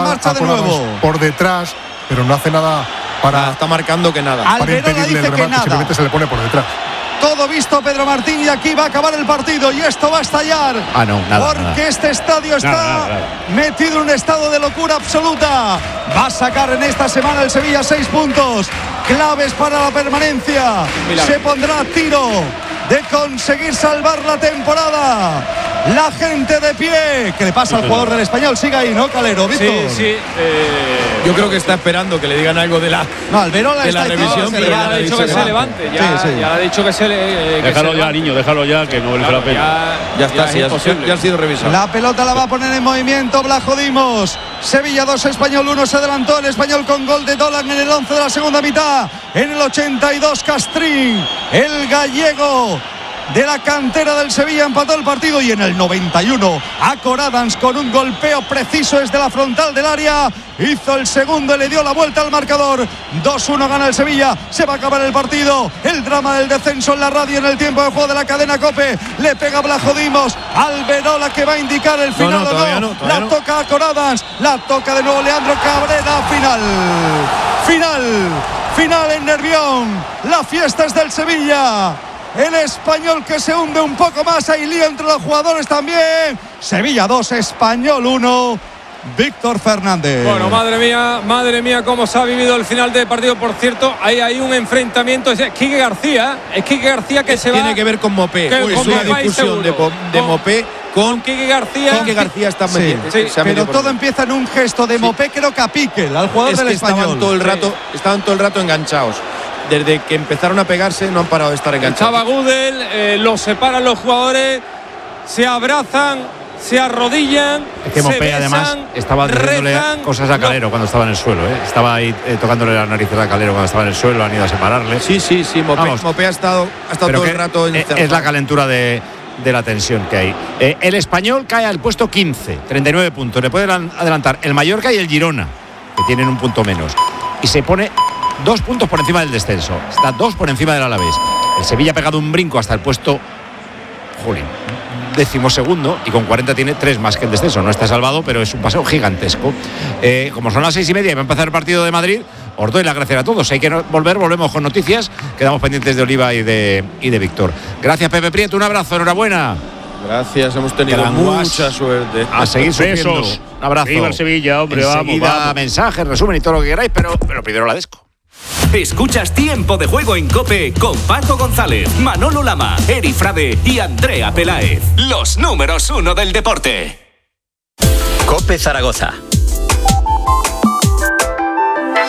por detrás, pero no hace nada para. Está marcando que nada. Para impedirle el remate, simplemente se le pone por detrás. Todo visto, Pedro Martín, y aquí va a acabar el partido y esto va a estallar. Ah, no, nada. Porque nada. este estadio está nada, nada, nada. metido en un estado de locura absoluta. Va a sacar en esta semana el Sevilla seis puntos claves para la permanencia. Se pondrá a tiro de conseguir salvar la temporada. La gente de pie. ¿Qué le pasa al jugador del español? Sigue ahí, ¿no, Calero? ¿Víctor? Sí, sí. Eh... Yo creo que está esperando que le digan algo de la, no, Alberola de la revisión. Pero ya le ha dicho que se levante. Ya, sí, sí. ya le ha dicho que se le. Eh, déjalo que ya, se niño, déjalo ya, que no merece la pena. Ya, ya está, ya, sí, ya, ya ha sido revisado. La pelota la va a poner en movimiento Blajo Dimos. Sevilla dos, Español uno. Se adelantó el Español con gol de Dolan en el once de la segunda mitad. En el ochenta y dos, Castrín, el gallego de la cantera del Sevilla, empató el partido. Y en el noventa y uno, Acor Adams, con un golpeo preciso desde la frontal del área, hizo el segundo y le dio la vuelta al marcador. dos uno gana el Sevilla. Se va a acabar el partido. El drama del descenso en la radio en el tiempo de juego de la cadena COPE. Le pega Blajo Dimos. Alberola, que va a indicar el final. No, no, o no. no la no. toca Acor Adams. La toca de nuevo Leandro Cabrera. Final. Final. Final en Nervión. La fiesta es del Sevilla. El Español que se hunde un poco más. Hay lío entre los jugadores también. Sevilla dos, Español uno. Víctor Fernández. Bueno, madre mía, madre mía, cómo se ha vivido el final del partido. Por cierto, ahí hay un enfrentamiento. Es Quique García. Es Quique García que se Tiene va. Tiene que ver con Mopé. Que, Uy, con es una Mopé discusión de, de con, Mopé con Quique García. Quique García está sí, metiendo. Sí, se ha pero todo por empieza en un gesto de Mopé, sí. Creo que a Piquel, al jugador es del que Español. Estaban todo el rato, sí. estaban todo el rato enganchados. Desde que empezaron a pegarse no han parado de estar enganchados. Chava Gudel, eh, los separan los jugadores, se abrazan, se arrodillan. Es que Mopé además estaba diciéndole cosas a Calero no. cuando estaba en el suelo, ¿eh? Estaba ahí eh, tocándole la nariz a Calero cuando estaba en el suelo, han ido a separarle. Sí, sí, sí, Mopé, Mopé ha estado, ha estado todo el rato encerrado. Es la calentura de, de la tensión que hay. Eh, el Español cae al puesto quince, treinta y nueve puntos. Le pueden adelantar el Mallorca y el Girona, que tienen un punto menos. Y se pone dos puntos por encima del descenso. Está dos por encima del Alavés. El Sevilla ha pegado un brinco hasta el puesto, jolín, decimosegundo, y con cuarenta tiene tres más que el descenso. No está salvado, pero es un paseo gigantesco. Eh, como son las seis y media y va a empezar el partido de Madrid, os doy las gracias a todos. Hay que volver, volvemos con noticias. Quedamos pendientes de Oliva y de, y de Víctor. Gracias, Pepe Prieto. Un abrazo, enhorabuena. Gracias, hemos tenido Gran mucha guas. suerte. A seguir subiendo. Besos. Un abrazo. Viva el Sevilla, hombre, Enseguida, vamos, vamos. mensajes, resumen y todo lo que queráis, pero, pero primero la desco. Escuchas Tiempo de Juego en COPE con Paco González, Manolo Lama, Eri Frade y Andrea Peláez. Los números uno del deporte. COPE Zaragoza.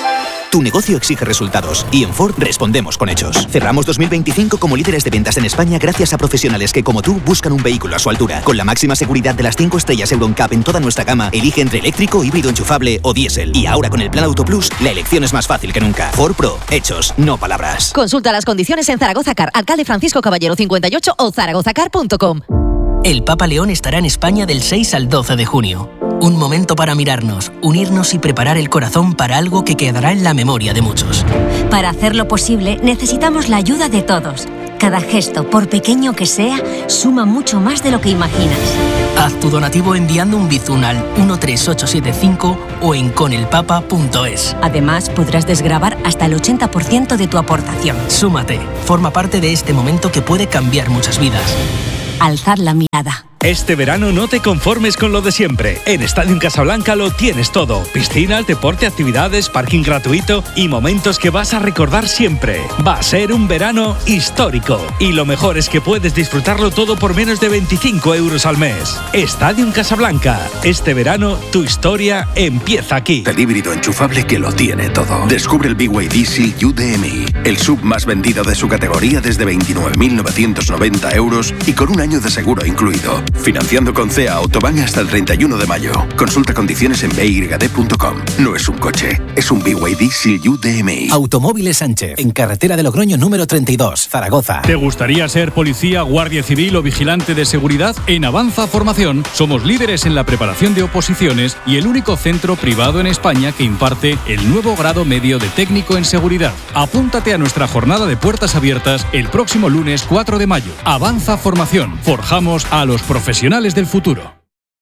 Tu negocio exige resultados y en Ford respondemos con hechos. Cerramos dos mil veinticinco como líderes de ventas en España gracias a profesionales que, como tú, buscan un vehículo a su altura. Con la máxima seguridad de las cinco estrellas Euro N C A P en toda nuestra gama, elige entre eléctrico, híbrido enchufable o diésel. Y ahora con el Plan Auto Plus, la elección es más fácil que nunca. Ford Pro, hechos, no palabras. Consulta las condiciones en Zaragoza Car, Alcalde Francisco Caballero cincuenta y ocho o zaragoza car punto com. El Papa León estará en España del seis al doce de junio. Un momento para mirarnos, unirnos y preparar el corazón para algo que quedará en la memoria de muchos. Para hacerlo posible, necesitamos la ayuda de todos. Cada gesto, por pequeño que sea, suma mucho más de lo que imaginas. Haz tu donativo enviando un bizun al uno tres ocho siete cinco o en conelpapa punto es. Además, podrás desgravar hasta el ochenta por ciento de tu aportación. Súmate, forma parte de este momento que puede cambiar muchas vidas. Alzar la mirada. Este verano no te conformes con lo de siempre. En Stadium Casablanca lo tienes todo. Piscinas, deporte, actividades, parking gratuito y momentos que vas a recordar siempre. Va a ser un verano histórico. Y lo mejor es que puedes disfrutarlo todo por menos de veinticinco euros al mes. Stadium Casablanca. Este verano tu historia empieza aquí. El híbrido enchufable que lo tiene todo. Descubre el B Y D Seal U D M I. El sub más vendido de su categoría desde veintinueve mil novecientos noventa euros y con un año de seguro incluido. Financiando con C E A Autobahn hasta el treinta y uno de mayo. Consulta condiciones en b y d punto com. No es un coche, es un B Y D Seal U D M I. Automóviles Sánchez, en carretera de Logroño número treinta y dos, Zaragoza. ¿Te gustaría ser policía, guardia civil o vigilante de seguridad? En Avanza Formación somos líderes en la preparación de oposiciones y el único centro privado en España que imparte el nuevo grado medio de técnico en seguridad. Apúntate a nuestra jornada de puertas abiertas el próximo lunes cuatro de mayo. Avanza Formación. Forjamos a los profesionales del futuro.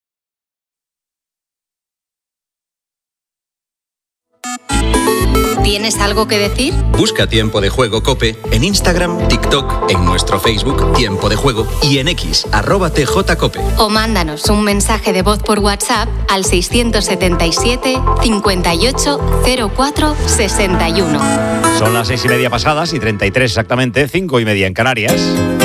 ¿Tienes algo que decir? Busca Tiempo de Juego COPE en Instagram, TikTok, en nuestro Facebook Tiempo de Juego y en X, arroba T J Cope. O mándanos un mensaje de voz por WhatsApp al seiscientos setenta y siete, cincuenta y ocho, cero cuatro, sesenta y uno. Son las seis y media pasadas y treinta y tres exactamente, cinco y media en Canarias.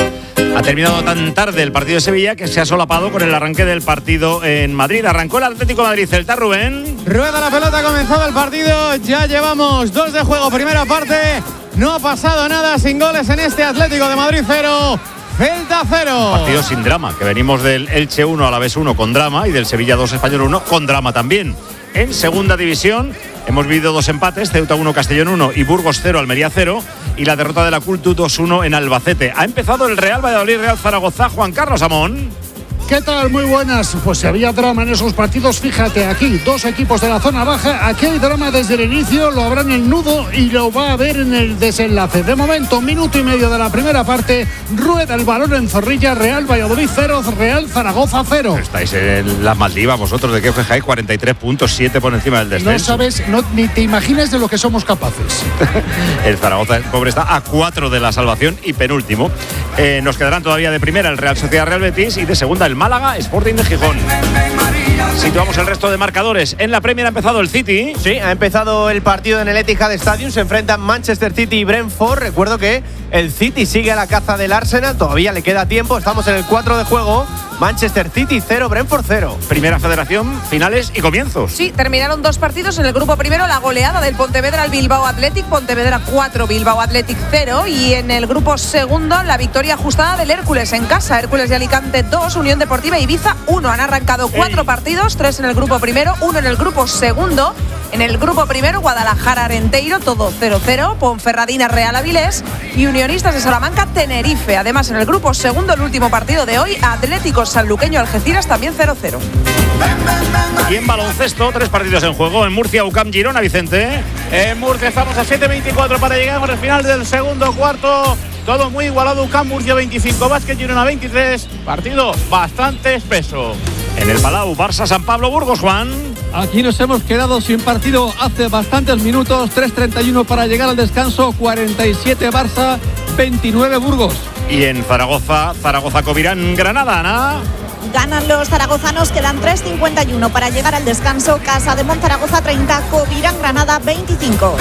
Ha terminado tan tarde el partido de Sevilla que se ha solapado con el arranque del partido en Madrid. Arrancó el Atlético de Madrid, Celta, Rubén. Rueda la pelota, ha comenzado el partido. Ya llevamos dos de juego, primera parte. No ha pasado nada, sin goles en este Atlético de Madrid cero. Celta cero. Partido sin drama, que venimos del Elche uno, Alavés uno con drama y del Sevilla dos, Español uno con drama también. En segunda división hemos vivido dos empates, Ceuta uno, Castellón uno y Burgos cero, Almería cero, y la derrota de la Cultu dos uno en Albacete. Ha empezado el Real Valladolid, Real Zaragoza. Juan Carlos Amón. ¿Qué tal? Muy buenas. Pues si había drama en esos partidos, fíjate, aquí dos equipos de la zona baja, aquí hay drama desde el inicio, lo habrá en el nudo y lo va a ver en el desenlace. De momento, minuto y medio de la primera parte, rueda el balón en Zorrilla, Real Valladolid cero, Real Zaragoza cero. Estáis en las Maldivas vosotros, ¿de qué os fijáis? cuarenta y tres puntos, siete por encima del descenso. No sabes, no, ni te imaginas de lo que somos capaces. El Zaragoza, el pobre, está a cuatro de la salvación y penúltimo. Eh, nos quedarán todavía de primera el Real Sociedad Real Betis y de segunda el Málaga Sporting de Gijón. Situamos el resto de marcadores. En la Premier ha empezado el City. Sí, ha empezado el partido en el Etihad Stadium. Se enfrentan Manchester City y Brentford. Recuerdo que el City sigue a la caza del Arsenal. Todavía le queda tiempo. Estamos en el cuatro de juego. Manchester City cero, Brentford cero. Primera Federación, finales y comienzos. Sí, terminaron dos partidos. En el grupo primero, la goleada del Pontevedra al Bilbao Athletic. Pontevedra cuatro, Bilbao Athletic cero. Y en el grupo segundo, la victoria ajustada del Hércules en casa. Hércules de Alicante dos, Unión Deportiva Ibiza uno. Han arrancado cuatro Ey. partidos, tres en el grupo primero, uno en el grupo segundo. En el grupo primero, Guadalajara Arenteiro, todo cero cero. Ponferradina Real Avilés y Unionistas de Salamanca Tenerife. Además, en el grupo segundo, el último partido de hoy, Atlético Sanluqueño Algeciras también cero cero. Y en baloncesto, tres partidos en juego. En Murcia, U C A M Girona, Vicente. En Murcia estamos a siete veinticuatro para llegar al final del segundo cuarto. Todo muy igualado. U C A M Murcia veinticinco, Vázquez Girona veintitrés. Partido bastante espeso. En el Palau, Barça San Pablo Burgos, Juan. Aquí nos hemos quedado sin partido hace bastantes minutos. tres treinta y uno para llegar al descanso. cuarenta y siete Barça, veintinueve Burgos. Y en Zaragoza, Zaragoza Covirán, Granada, Ana. Ganan los zaragozanos, quedan tres cincuenta y uno para llegar al descanso. Casa de Monzaragoza treinta, Covirán Granada veinticinco.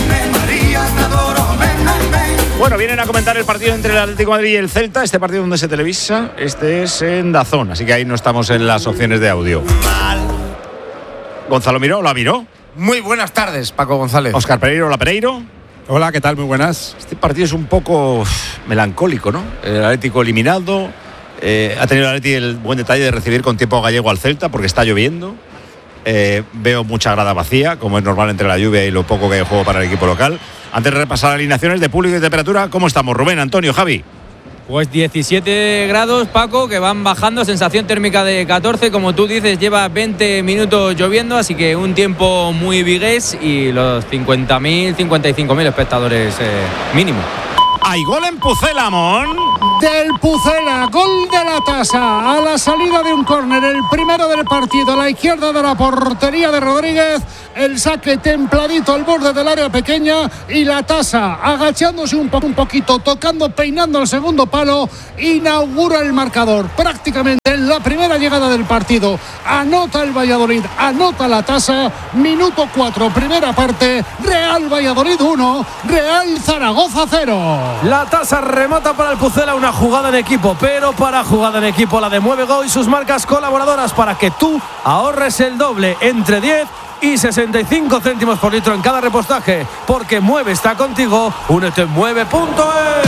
Bueno, vienen a comentar el partido entre el Atlético de Madrid y el Celta. Este partido donde se televisa, este es en DAZN, así que ahí no estamos en las opciones de audio. Gonzalo miró, ¿la miró? Muy buenas tardes, Paco González. Óscar Pereiro, hola Pereiro. Hola, ¿qué tal? Muy buenas. Este partido es un poco uf, melancólico, ¿no? El Atlético eliminado. Eh, ha tenido el Atlético el buen detalle de recibir con tiempo gallego al Celta porque está lloviendo. Eh, veo mucha grada vacía, como es normal entre la lluvia y lo poco que hay juego para el equipo local. Antes de repasar las alineaciones de público y temperatura, ¿cómo estamos? Rubén, Antonio, Javi. Pues diecisiete grados, Paco, que van bajando, sensación térmica de catorce, como tú dices, lleva veinte minutos lloviendo, así que un tiempo muy vigués y los cincuenta mil, cincuenta y cinco mil espectadores eh, mínimo. Hay gol en Pucela, Mon. Del Pucela, gol de la Tasa a la salida de un córner, el primero del partido a la izquierda de la portería de Rodríguez, el saque templadito al borde del área pequeña y la Tasa agachándose un, po- un poquito, tocando, peinando el segundo palo, inaugura el marcador prácticamente en la primera llegada del partido. Anota el Valladolid, anota la Tasa, minuto cuatro, primera parte, Real Valladolid uno, Real Zaragoza cero. La Tasa remata para el Pucela, una jugada en equipo, pero para jugada en equipo la de Mueve Go y sus marcas colaboradoras para que tú ahorres el doble entre diez y sesenta y cinco céntimos por litro en cada repostaje, porque Mueve está contigo. Únete en mueve punto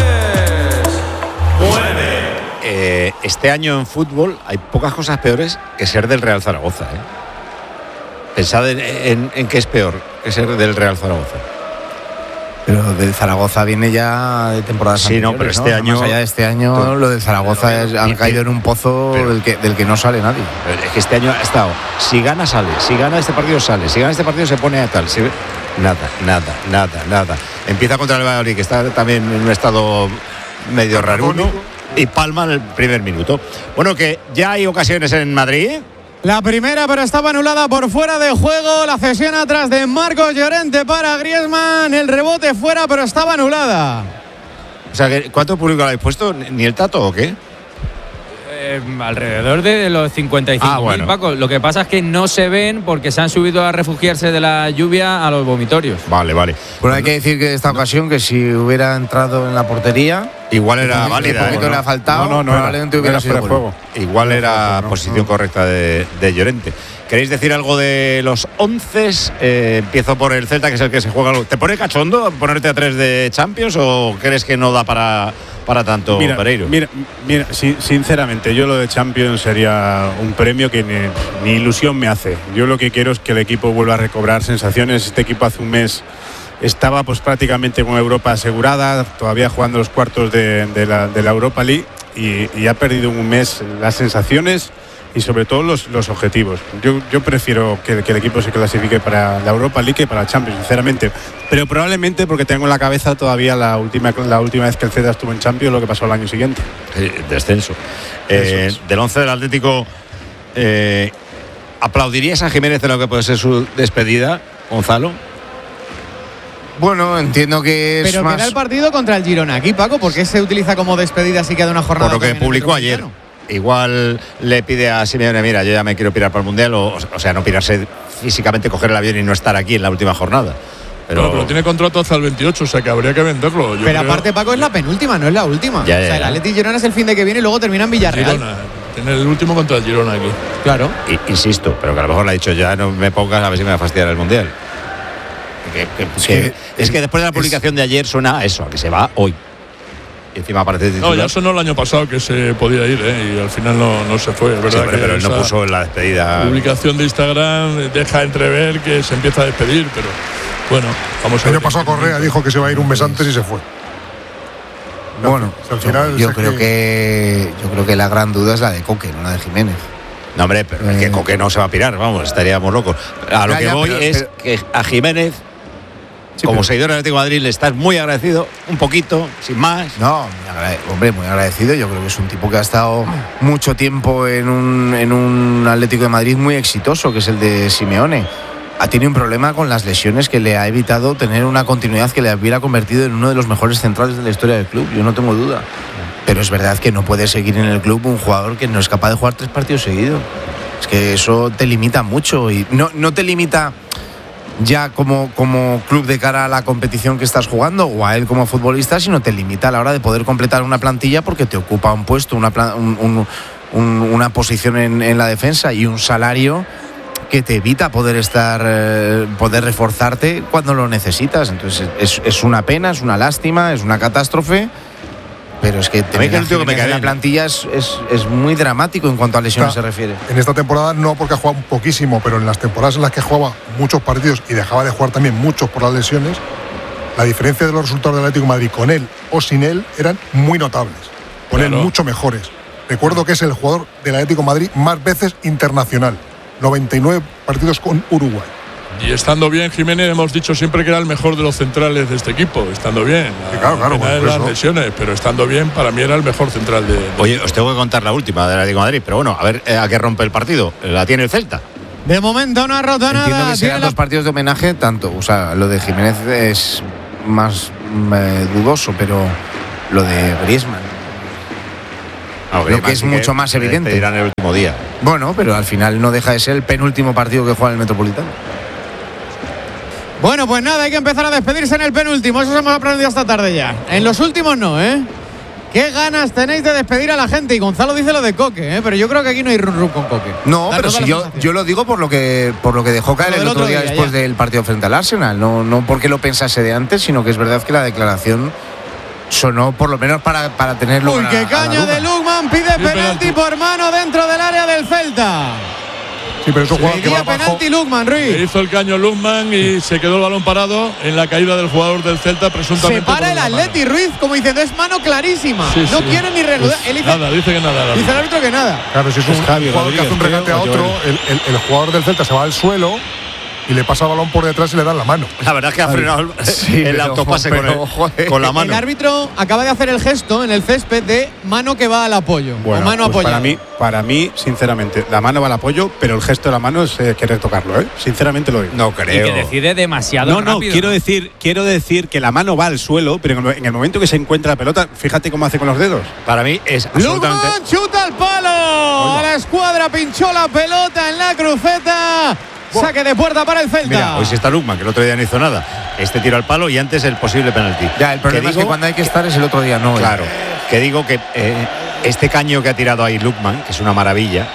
es. Mueve. Eh, este año en fútbol hay pocas cosas peores que ser del Real Zaragoza, ¿eh? Pensad en, en, en qué es peor que ser del Real Zaragoza. Pero del Zaragoza viene ya de temporadas sí, no, pero este ¿no? año. Más allá de este año, todo, lo del Zaragoza pero, es, han pero, caído en un pozo pero, del, que, del que no sale nadie. Es que este año ha estado. Si gana, sale. Si gana este partido, sale. Si gana este partido, se pone a tal. Si, nada, nada, nada, nada. Empieza contra el Valladolid, que está también en un estado medio raruno, y palma en el primer minuto. Bueno, que ya hay ocasiones en Madrid. La primera, pero estaba anulada por fuera de juego. La cesión atrás de Marcos Llorente para Griezmann. El rebote fuera, pero estaba anulada. O sea, ¿cuánto público lo habéis puesto? ¿Ni el Tato o qué? Eh, alrededor de los cincuenta y cinco mil, ah, bueno. Paco. Lo que pasa es que no se ven porque se han subido a refugiarse de la lluvia a los vomitorios. Vale, vale. Bueno, hay que decir que esta ocasión que si hubiera entrado en la portería, igual era válida. Un poquito ¿eh? le ha faltado, no, no, no probablemente era, hubiera no sido era juego. Igual era no, posición no. correcta de, de Llorente. ¿Queréis decir algo de los once? Eh, empiezo por el Celta, que es el que se juega. ¿Te pone cachondo ponerte a tres de Champions o crees que no da para, para tanto, mira, Pereiro? Mira, mira, sinceramente, yo lo de Champions sería un premio que ni, ni ilusión me hace. Yo lo que quiero es que el equipo vuelva a recobrar sensaciones. Este equipo hace un mes estaba pues prácticamente con Europa asegurada, todavía jugando los cuartos de, de, la, de la Europa League y, y ha perdido un mes las sensaciones y sobre todo los, los objetivos. Yo, yo prefiero que, que el equipo se clasifique para la Europa League que para la Champions, sinceramente. Pero probablemente porque tengo en la cabeza todavía la última, la última vez que el Celta estuvo en Champions, lo que pasó el año siguiente. Eh, descenso. Eh, es. Del once del Atlético, eh, ¿aplaudirías a Jiménez en lo que puede ser su despedida, Gonzalo? Bueno, entiendo que es Pero más... queda el partido contra el Girona aquí, Paco, ¿por qué se utiliza como despedida si queda una jornada? Por lo que publicó ayer. Igual le pide a Simeone, mira, yo ya me quiero pirar para el Mundial, o, o sea, no pirarse físicamente, coger el avión y no estar aquí en la última jornada. Pero, pero, pero tiene contrato hasta el veintiocho, o sea que habría que venderlo. Yo pero creo... aparte, Paco, es la penúltima, no es la última. Ya, ya, o sea, el Atleti Girona es el fin de que viene y luego termina en Villarreal. Girona, tiene el último contra el Girona aquí. Claro. Y, insisto, pero que a lo mejor le ha dicho, ya no me pongas a ver si me va a fastidiar el Mundial. Que, que, es, que, es que después de la publicación es, de ayer suena a eso, a que se va hoy. Y encima aparece titular. No, ya sonó el año pasado que se podía ir, ¿eh? Y al final no, no se fue, es verdad. Sí, que pero él no puso en la despedida. Publicación de Instagram deja entrever que se empieza a despedir, pero bueno, vamos a ver. El año pasado Correa dijo que se va a ir un mes antes y se fue. Bueno, al final yo creo que... que yo creo que la gran duda es la de Coque, no la de Jiménez. No, hombre, pero eh... es que Coque no se va a pirar, vamos, estaríamos locos. A lo ya, que ya, voy pero, es pero... que a Jiménez, sí, como pero... seguidor del Atlético de Madrid, le estás muy agradecido, un poquito, sin más. No, muy agrade... hombre, muy agradecido. Yo creo que es un tipo que ha estado mucho tiempo en un, en un Atlético de Madrid muy exitoso, que es el de Simeone. Ha tenido un problema con las lesiones que le ha evitado tener una continuidad que le hubiera convertido en uno de los mejores centrales de la historia del club, yo no tengo duda. Pero es verdad que no puede seguir en el club un jugador que no es capaz de jugar tres partidos seguidos. Es que eso te limita mucho y no, no te limita ya como, como club de cara a la competición que estás jugando o a él como futbolista, sino te limita a la hora de poder completar una plantilla porque te ocupa un puesto, una, un, un, un, una posición en, en la defensa y un salario que te evita poder estar, eh, poder reforzarte cuando lo necesitas. Entonces es, es una pena, es una lástima, es una catástrofe. Pero es que tener que el tío que me en cae la bien. plantilla es, es, es muy dramático en cuanto a lesiones Está- se refiere. En esta temporada no, porque ha jugado poquísimo, pero en las temporadas en las que jugaba muchos partidos y dejaba de jugar también muchos por las lesiones, la diferencia de los resultados del Atlético de Madrid con él o sin él eran muy notables. Con Claro. él mucho mejores. Recuerdo que es el jugador del Atlético de Madrid más veces internacional. noventa y nueve partidos con Uruguay. Y estando bien, Jiménez, hemos dicho siempre que era el mejor de los centrales de este equipo. Estando bien. Sí, claro, claro, Pena por de las eso. lesiones, pero estando bien, para mí era el mejor central de. de- Oye, os tengo que contar la última del Atlético de Madrid, pero bueno, a ver eh, a qué rompe el partido. La tiene el Celta. De momento no ha roto Entiendo nada. que Tiene sean la- dos partidos de homenaje, tanto, o sea, lo de Jiménez es más mm, eh, dudoso, pero lo de Griezmann, lo que es mucho más evidente. Te dirán el último día. Bueno, pero al final no deja de ser el penúltimo partido que juega en el Metropolitano. Bueno, pues nada, hay que empezar a despedirse en el penúltimo. Eso hemos aprendido esta tarde ya. En los últimos no, ¿eh? Qué ganas tenéis de despedir a la gente. Y Gonzalo dice lo de Coque, ¿eh? Pero yo creo que aquí no hay run run con Coque. No, Da pero toda si la yo, sensación. yo lo digo por lo que por lo que dejó caer Lo el del otro otro día, día, después ya. del partido frente al Arsenal. No, no porque lo pensase de antes, sino que es verdad que la declaración sonó por lo menos para, para tenerlo. Uy, a- qué a la caña duda. de Lugman. Pide penalti por mano dentro del área del Celta. Sí, pero eso juega que Pedía va abajo. penalti Lugman, Le Ruiz. hizo el caño Lundman y se quedó el balón parado en la caída del jugador del Celta, presuntamente. Se para por el una mano. Atleti, Ruiz, como diciendo, es mano clarísima. Sí, no sí. quiere ni reanudar. Pues Él dice, nada, dice que nada. dice el árbitro que nada. Claro, si es un Es Javi jugador que hace un Rodríguez, regate a creo, o otro, Joel. el, el- el jugador del Celta se va al suelo y le pasa el balón por detrás y le dan la mano. La verdad es que ha frenado el, Sí, el pero- autopase pero, con, el- joder. con la El mano. árbitro acaba de hacer el gesto en el césped de mano que va al apoyo. o mano pues apoyada. para mí, para mí, sinceramente, la mano va al apoyo, pero el gesto de la mano es eh, querer tocarlo, ¿eh? Sinceramente lo digo. No Y que creo. decide demasiado No, no, rápido. quiero decir, quiero decir que la mano va al suelo, pero en el- en el momento que se encuentra la pelota, fíjate cómo hace con los dedos. Para mí es absolutamente. Lugman chuta al palo. A la escuadra pinchó la pelota en la cruceta. Saque de puerta para el Celta. Mira, hoy sí está Lukman, que el otro día no hizo nada. Este tiro al palo y antes el posible penalti. Ya, el problema es digo- que cuando hay que estar es el otro día, no. Claro, que digo que eh, este caño que ha tirado ahí Lukman, que es una maravilla,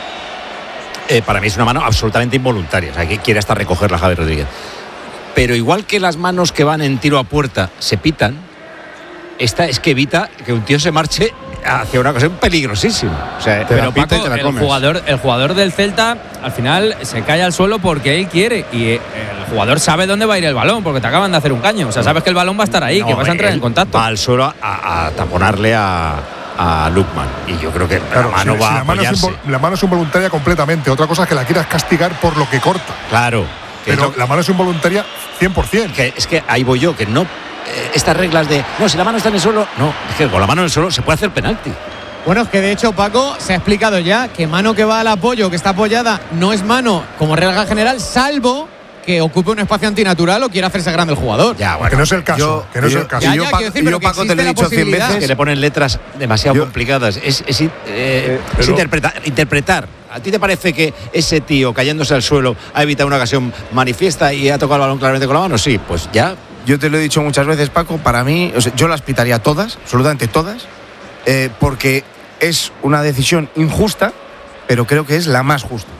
eh, para mí es una mano absolutamente involuntaria. O sea, que quiere hasta recogerla Javi Rodríguez. Pero igual que las manos que van en tiro a puerta se pitan, esta es que evita que un tío se marche hacia una cosa peligrosísima. O sea, Te la Pero pita y Paco, te la el comes. jugador, el jugador del Celta al final se cae al suelo porque él quiere y eh, el jugador sabe dónde va a ir el balón porque te acaban de hacer un caño. O sea, sabes que el balón va a estar ahí, no, que vas a entrar él en contacto. Va al suelo a, a taponarle a, a Lukman. Y yo creo que Claro, la mano si- va si a la, mano es apoyarse. invol- la mano es involuntaria completamente. Otra cosa es que la quieras castigar por lo que corta. Claro. Que Pero no- la mano es involuntaria cien por ciento. que es que ahí voy yo, que no. eh, estas reglas de. No, si la mano está en el suelo. No, es que con la mano en el suelo se puede hacer penalti. Bueno, es que de hecho, Paco, se ha explicado ya que mano que va al apoyo, que está apoyada, no es mano como regla general, salvo que ocupe un espacio antinatural o quiera hacerse grande el jugador. Ya, Que bueno. no es el caso. yo- que no es yo- el caso. Ya, yo, ya, Paco- quiero decir, pero yo, que Paco, te lo he existe la dicho cien posibilidad. veces. Que le ponen letras demasiado Yo- complicadas. Es, es, eh, es pero- interpreta- interpretar. ¿A ti te parece que ese tío cayéndose al suelo ha evitado una ocasión manifiesta y ha tocado el balón claramente con la mano? Sí, pues ya. Yo te lo he dicho muchas veces, Paco, para mí, o sea, yo las pitaría todas, absolutamente todas, eh, porque es una decisión injusta, pero creo que es la más justa.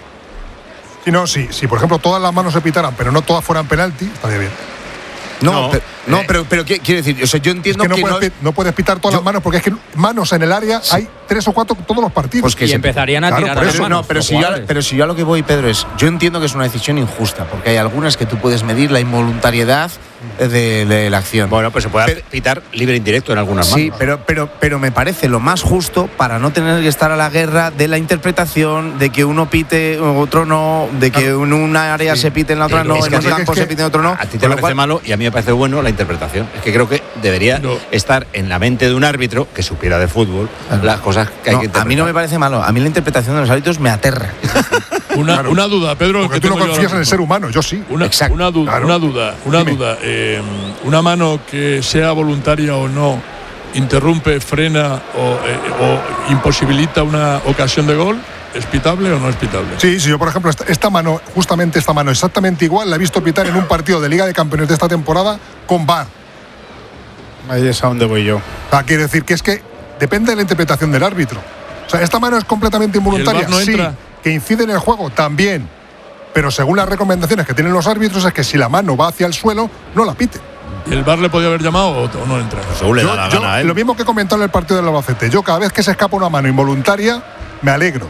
Si no, si, si por ejemplo todas las manos se pitaran, pero no todas fueran penalti, estaría bien. No, No, pero, no, eh, pero, pero ¿qué- quiero decir, o sea, yo Es entiendo que no, que puedes, no- pi- no puedes pitar todas yo- las manos porque es que manos en el área hay tres o cuatro todos los partidos. Pues que y se- empezarían a Claro, tirar por a las eso, manos. no, pero los si, yo, jugadores. pero si yo a lo que voy, Pedro, es, yo entiendo que es una decisión injusta, porque hay algunas que tú puedes medir la involuntariedad de, de la acción. Bueno, pues se puede Pero- pitar libre indirecto en algunas Sí, manos. pero, pero, pero me parece lo más justo para no tener que estar a la guerra de la interpretación, de que uno pite, otro no, de que en una área se pite, en la otra Eh, no, es en que un a ti- campo es que se pite, en otro no. A ti te Con lo parece cual- malo y a mí me parece bueno la interpretación. Es que creo que debería No. estar en la mente de un árbitro que supiera de fútbol las cosas que hay No, que interpretar. a mí no me parece malo, a mí la interpretación de los árbitros me aterra. Una, Claro. una duda, Pedro. Porque que tú no tengo yo confías ahora en el mismo. ser humano, yo sí. Una, Exacto. una duda, Claro. una duda, una Dime. duda. Eh, una mano que sea voluntaria o no interrumpe, frena o, eh, o imposibilita una ocasión de gol. ¿Es pitable o no es pitable? Sí, sí, yo por ejemplo, esta, esta mano, justamente esta mano, exactamente igual, la he visto pitar en un partido de Liga de Campeones de esta temporada con V A R. Ahí es a donde voy yo. O sea, quiere decir que es que depende de la interpretación del árbitro. O sea, esta mano es completamente involuntaria, ¿Y el V A R no sí. entra? Que incide en el juego, también. pero según las recomendaciones que tienen los árbitros es que si la mano va hacia el suelo, no la pite. ¿El V A R le podía haber llamado o, o no entra? Según le Yo- da la yo, gana a él. Lo mismo que comentó en el partido del Albacete. Yo cada vez que se escapa una mano involuntaria, me alegro.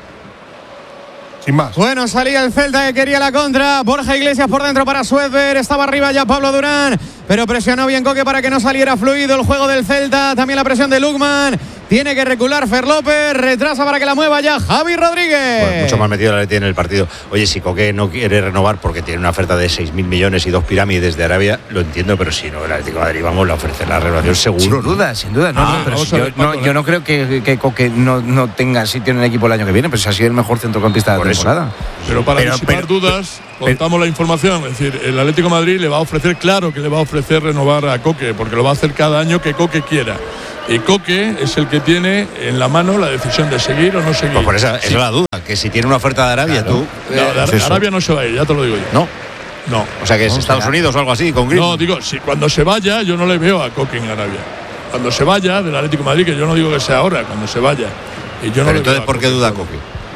Sin más. Bueno, salía el Celta que quería la contra. Borja Iglesias por dentro para Suedberg. Estaba arriba ya Pablo Durán, pero presionó bien Coque para que no saliera fluido el juego del Celta. También la presión de Lukman. Tiene que recular Fer López. Retrasa para que la mueva ya Javi Rodríguez. Pues mucho más metido la Leti en el partido. Oye, si Coque no quiere renovar porque tiene una oferta de seis mil millones y dos pirámides de Arabia, lo entiendo, pero si no, el Atlético de Madrid, vamos, le ofrece la renovación seguro. Sin duda, sin duda. No, Ah, no, pero vamos si a yo, ver, no, Paco, yo no creo que, que Coque no, no tenga sitio en el equipo el año que viene, pero si ha sido el mejor centrocampista de la temporada. Pero para Pero- disipar pero- dudas, contamos la información. Es decir, el Atlético de Madrid le va a ofrecer, claro que le va a ofrecer renovar a Coque, porque lo va a hacer cada año que Coque quiera. Y Coque es el que tiene en la mano la decisión de seguir o no seguir. Pues por esa, esa Sí. es la duda, que si tiene una oferta de Arabia, Claro. tú. No, eh, de es eso. Arabia no se va a ir, ya te lo digo yo. No. No. O sea que es No, Estados será. Unidos o algo así, con Griezmann. No, digo, si cuando se vaya, yo no le veo a Coque en Arabia. Cuando se vaya del Atlético de Madrid, que yo no digo que sea ahora, cuando se vaya. Y yo no Pero le entonces, veo a ¿por qué Coque. duda Coque?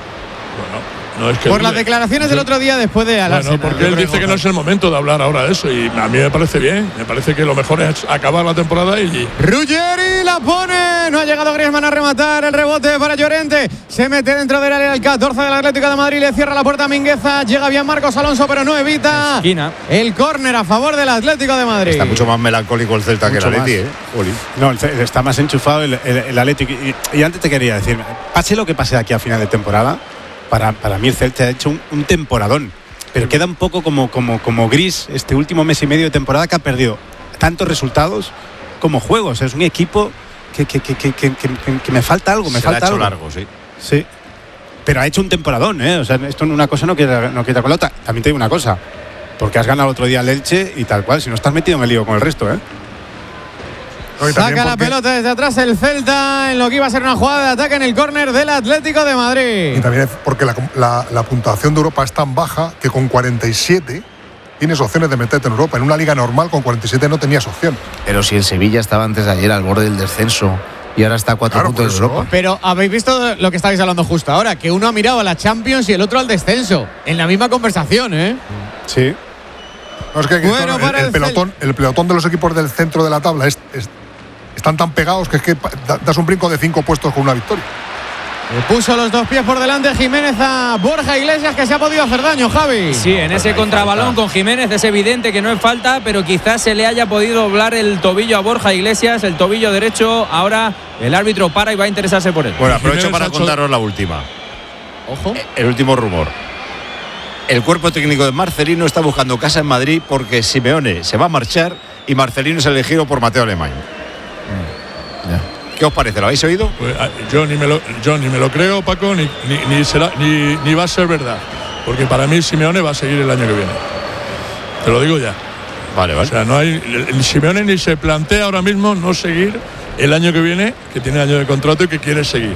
No es que Por dude. las declaraciones del otro día después de al Bueno, Arsenal. porque Yo él creo dice que no es el momento de hablar ahora de eso y a mí me parece bien. Me parece que lo mejor es acabar la temporada y. Ruggeri la pone. No ha llegado Griezmann a rematar. El rebote para Llorente. Se mete dentro del área el catorce del Atlético de Madrid. Le cierra la puerta a Mingueza. Llega bien Marcos Alonso, pero no evita. Esquina. El córner a favor del Atlético de Madrid. Está mucho más melancólico el Celta Mucho que el Atleti, más. ¿eh? Jolín. No, el Ce- está más enchufado el, el, el Atlético. Y, y antes te quería decir, pase lo que pase de aquí a final de temporada, para, para mí el Celta ha hecho un, un temporadón. Pero queda un poco como, como, como gris este último mes y medio de temporada que ha perdido tantos resultados como juegos. Es un equipo que, que, que, que, que, que- que me falta algo, me Se le ha falta hecho algo. largo, sí. Sí. Pero ha hecho un temporadón, ¿eh? O sea, esto una cosa no queda, no queda con la otra. También te digo una cosa. Porque has ganado el otro día al Elche y tal cual. Si no estás metido en el lío con el resto, ¿eh? Saca la pelota desde atrás el Celta en lo que iba a ser una jugada de ataque en el córner del Atlético de Madrid. Y también es porque la, la- la puntuación de Europa es tan baja que con cuarenta y siete tienes opciones de meterte en Europa. En una liga normal con cuarenta y siete no tenías opciones. Pero si el Sevilla estaba antes de ayer al borde del descenso y ahora está a cuatro Claro, puntos de por eso. Europa. Pero habéis visto lo que estabais hablando justo ahora, que uno ha mirado a la Champions y el otro al descenso. En la misma conversación, ¿eh? Sí. No, es que que Bueno, esto- para el, el pelotón, el pelotón de los equipos del centro de la tabla es- es- están tan pegados que es que pa- da- das un brinco de cinco puestos con una victoria. Le puso los dos pies por delante Jiménez a Borja Iglesias, que se ha podido hacer daño, Javi. Sí, en ese contrabalón con Jiménez es evidente que no es falta, pero quizás se le haya podido doblar el tobillo a Borja Iglesias, el tobillo derecho. Ahora el árbitro para y va a interesarse por él. Bueno, aprovecho Jiménez para ha hecho- contaros la última. Ojo. El último rumor. El cuerpo técnico de Marcelino está buscando casa en Madrid porque Simeone se va a marchar y Marcelino es elegido por Mateo Alemán. ¿Qué os parece? ¿Lo habéis oído? Pues, ah, yo, ni me lo, yo ni me lo creo, Paco, ni, ni, ni será, ni, ni va a ser verdad. Porque para mí Simeone va a seguir el año que viene. Te lo digo ya. Vale, vale. O sea, no hay, el, el Simeone ni se plantea ahora mismo no seguir el año que viene, que tiene año de contrato y que quiere seguir.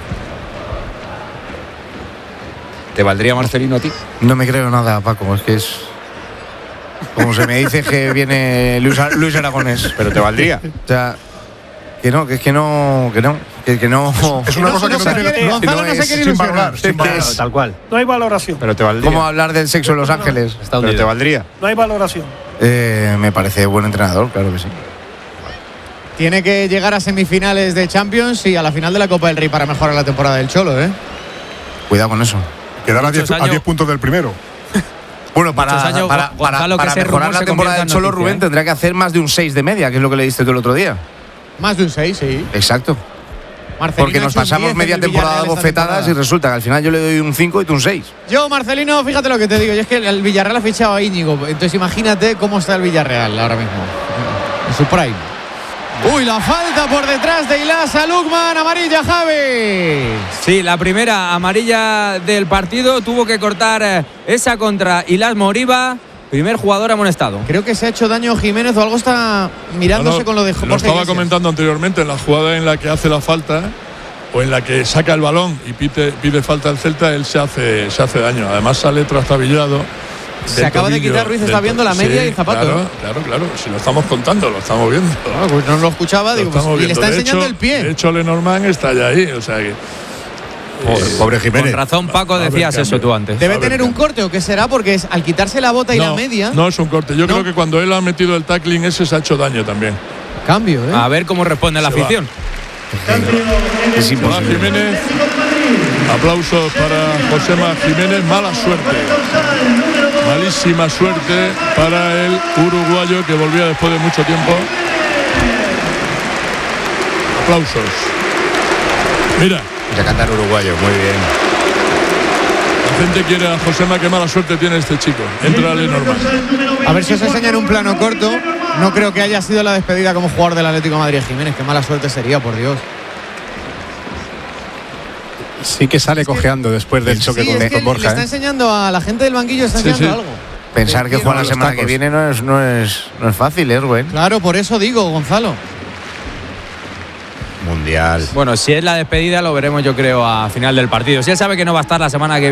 ¿Te valdría Marcelino a ti? No me creo nada, Paco. Es que es. Como se me dice que viene Luis, Ar- Luis Aragonés. Pero te valdría. O sea, que no, que es que no, que no, que, que no. Es una cosa que no se tiene quiere- Gonzalo no se es quiere sin ilusionar. valorar. sin valorar. Tal cual. No hay valoración. Pero te valdría. ¿Cómo hablar del sexo en Los Ángeles? Pero te valdría. No hay valoración. Eh, me parece buen entrenador, claro que sí. Tiene que llegar a semifinales de Champions y a la final de la Copa del Rey para mejorar la temporada del Cholo, ¿eh? Cuidado con eso. Quedar a Muchos diez a años- diez puntos del primero. Bueno, para, Muchos años, para, Gonzalo, para, que para ese mejorar rumor la se temporada convierta del en Cholo, noticia, Rubén ¿eh? tendrá que hacer más de un seis de media, que es lo que le diste tú el otro día. Más de un seis, sí. Exacto. Marcelino Porque ha nos hecho un pasamos diez en media el temporada de Villarreal esta bofetadas y temporada. resulta que al final yo le doy un cinco y tú un seis. Yo, Marcelino, fíjate lo que te digo. Y es que el Villarreal ha fichado a Íñigo. Entonces imagínate cómo está el Villarreal ahora mismo. En su prime. Uy, la falta por detrás de Ilasa Lukman. Amarilla, Javi. Sí, la primera amarilla del partido. Tuvo que cortar eh, esa contra Ilas Moriba. Primer jugador amonestado. Creo que se ha hecho daño Jiménez o algo está mirándose No, no, con lo de Lo Borja estaba Iglesias. comentando anteriormente, en la jugada en la que hace la falta o en la que saca el balón y pide, pide falta al Celta, él se hace, se hace daño. Además sale trastabillado. Se del acaba de tobillo, quitar Ruiz, del está to- viendo la media Sí, y el zapato. Claro, claro, claro. Si lo estamos contando, lo estamos viendo. Ah, pues no lo escuchaba, Lo digo, pues, estamos y le viendo. está De enseñando hecho- el pie. De hecho, Lenormand está ya ahí. O sea que. Joder, pobre Jiménez. Con razón, Paco, decías eso tú antes. Debe tener un corte, ¿o qué será? Porque es, al quitarse la bota y no, la media. No es un corte. Yo ¿no? creo que cuando él ha metido el tackling ese se ha hecho daño también. Cambio, ¿eh? A ver cómo responde la se afición. Va. Es imposible. Jiménez. Aplausos para Josema Jiménez. Mala suerte. Malísima suerte para el uruguayo que volvía después de mucho tiempo. Aplausos. Mira. Ya cantar uruguayo, muy bien. La gente quiere a Josema, qué mala suerte tiene este chico. Entra a Lenormand. A ver si os enseñan un plano corto. No creo que haya sido la despedida como jugador del Atlético de Madrid Jiménez. Qué mala suerte sería, por Dios. Sí que sale cojeando después del choque sí, con, es que con Borja. Le está ¿eh? enseñando a la gente del banquillo, está sí, enseñando sí. algo. Pensar que juega la semana que viene no es, no es, no es fácil, ¿eh, Rubén? Claro, por eso digo, Gonzalo. Mundial. Bueno, si es la despedida lo veremos yo creo a final del partido. Si él sabe que no va a estar la semana que viene.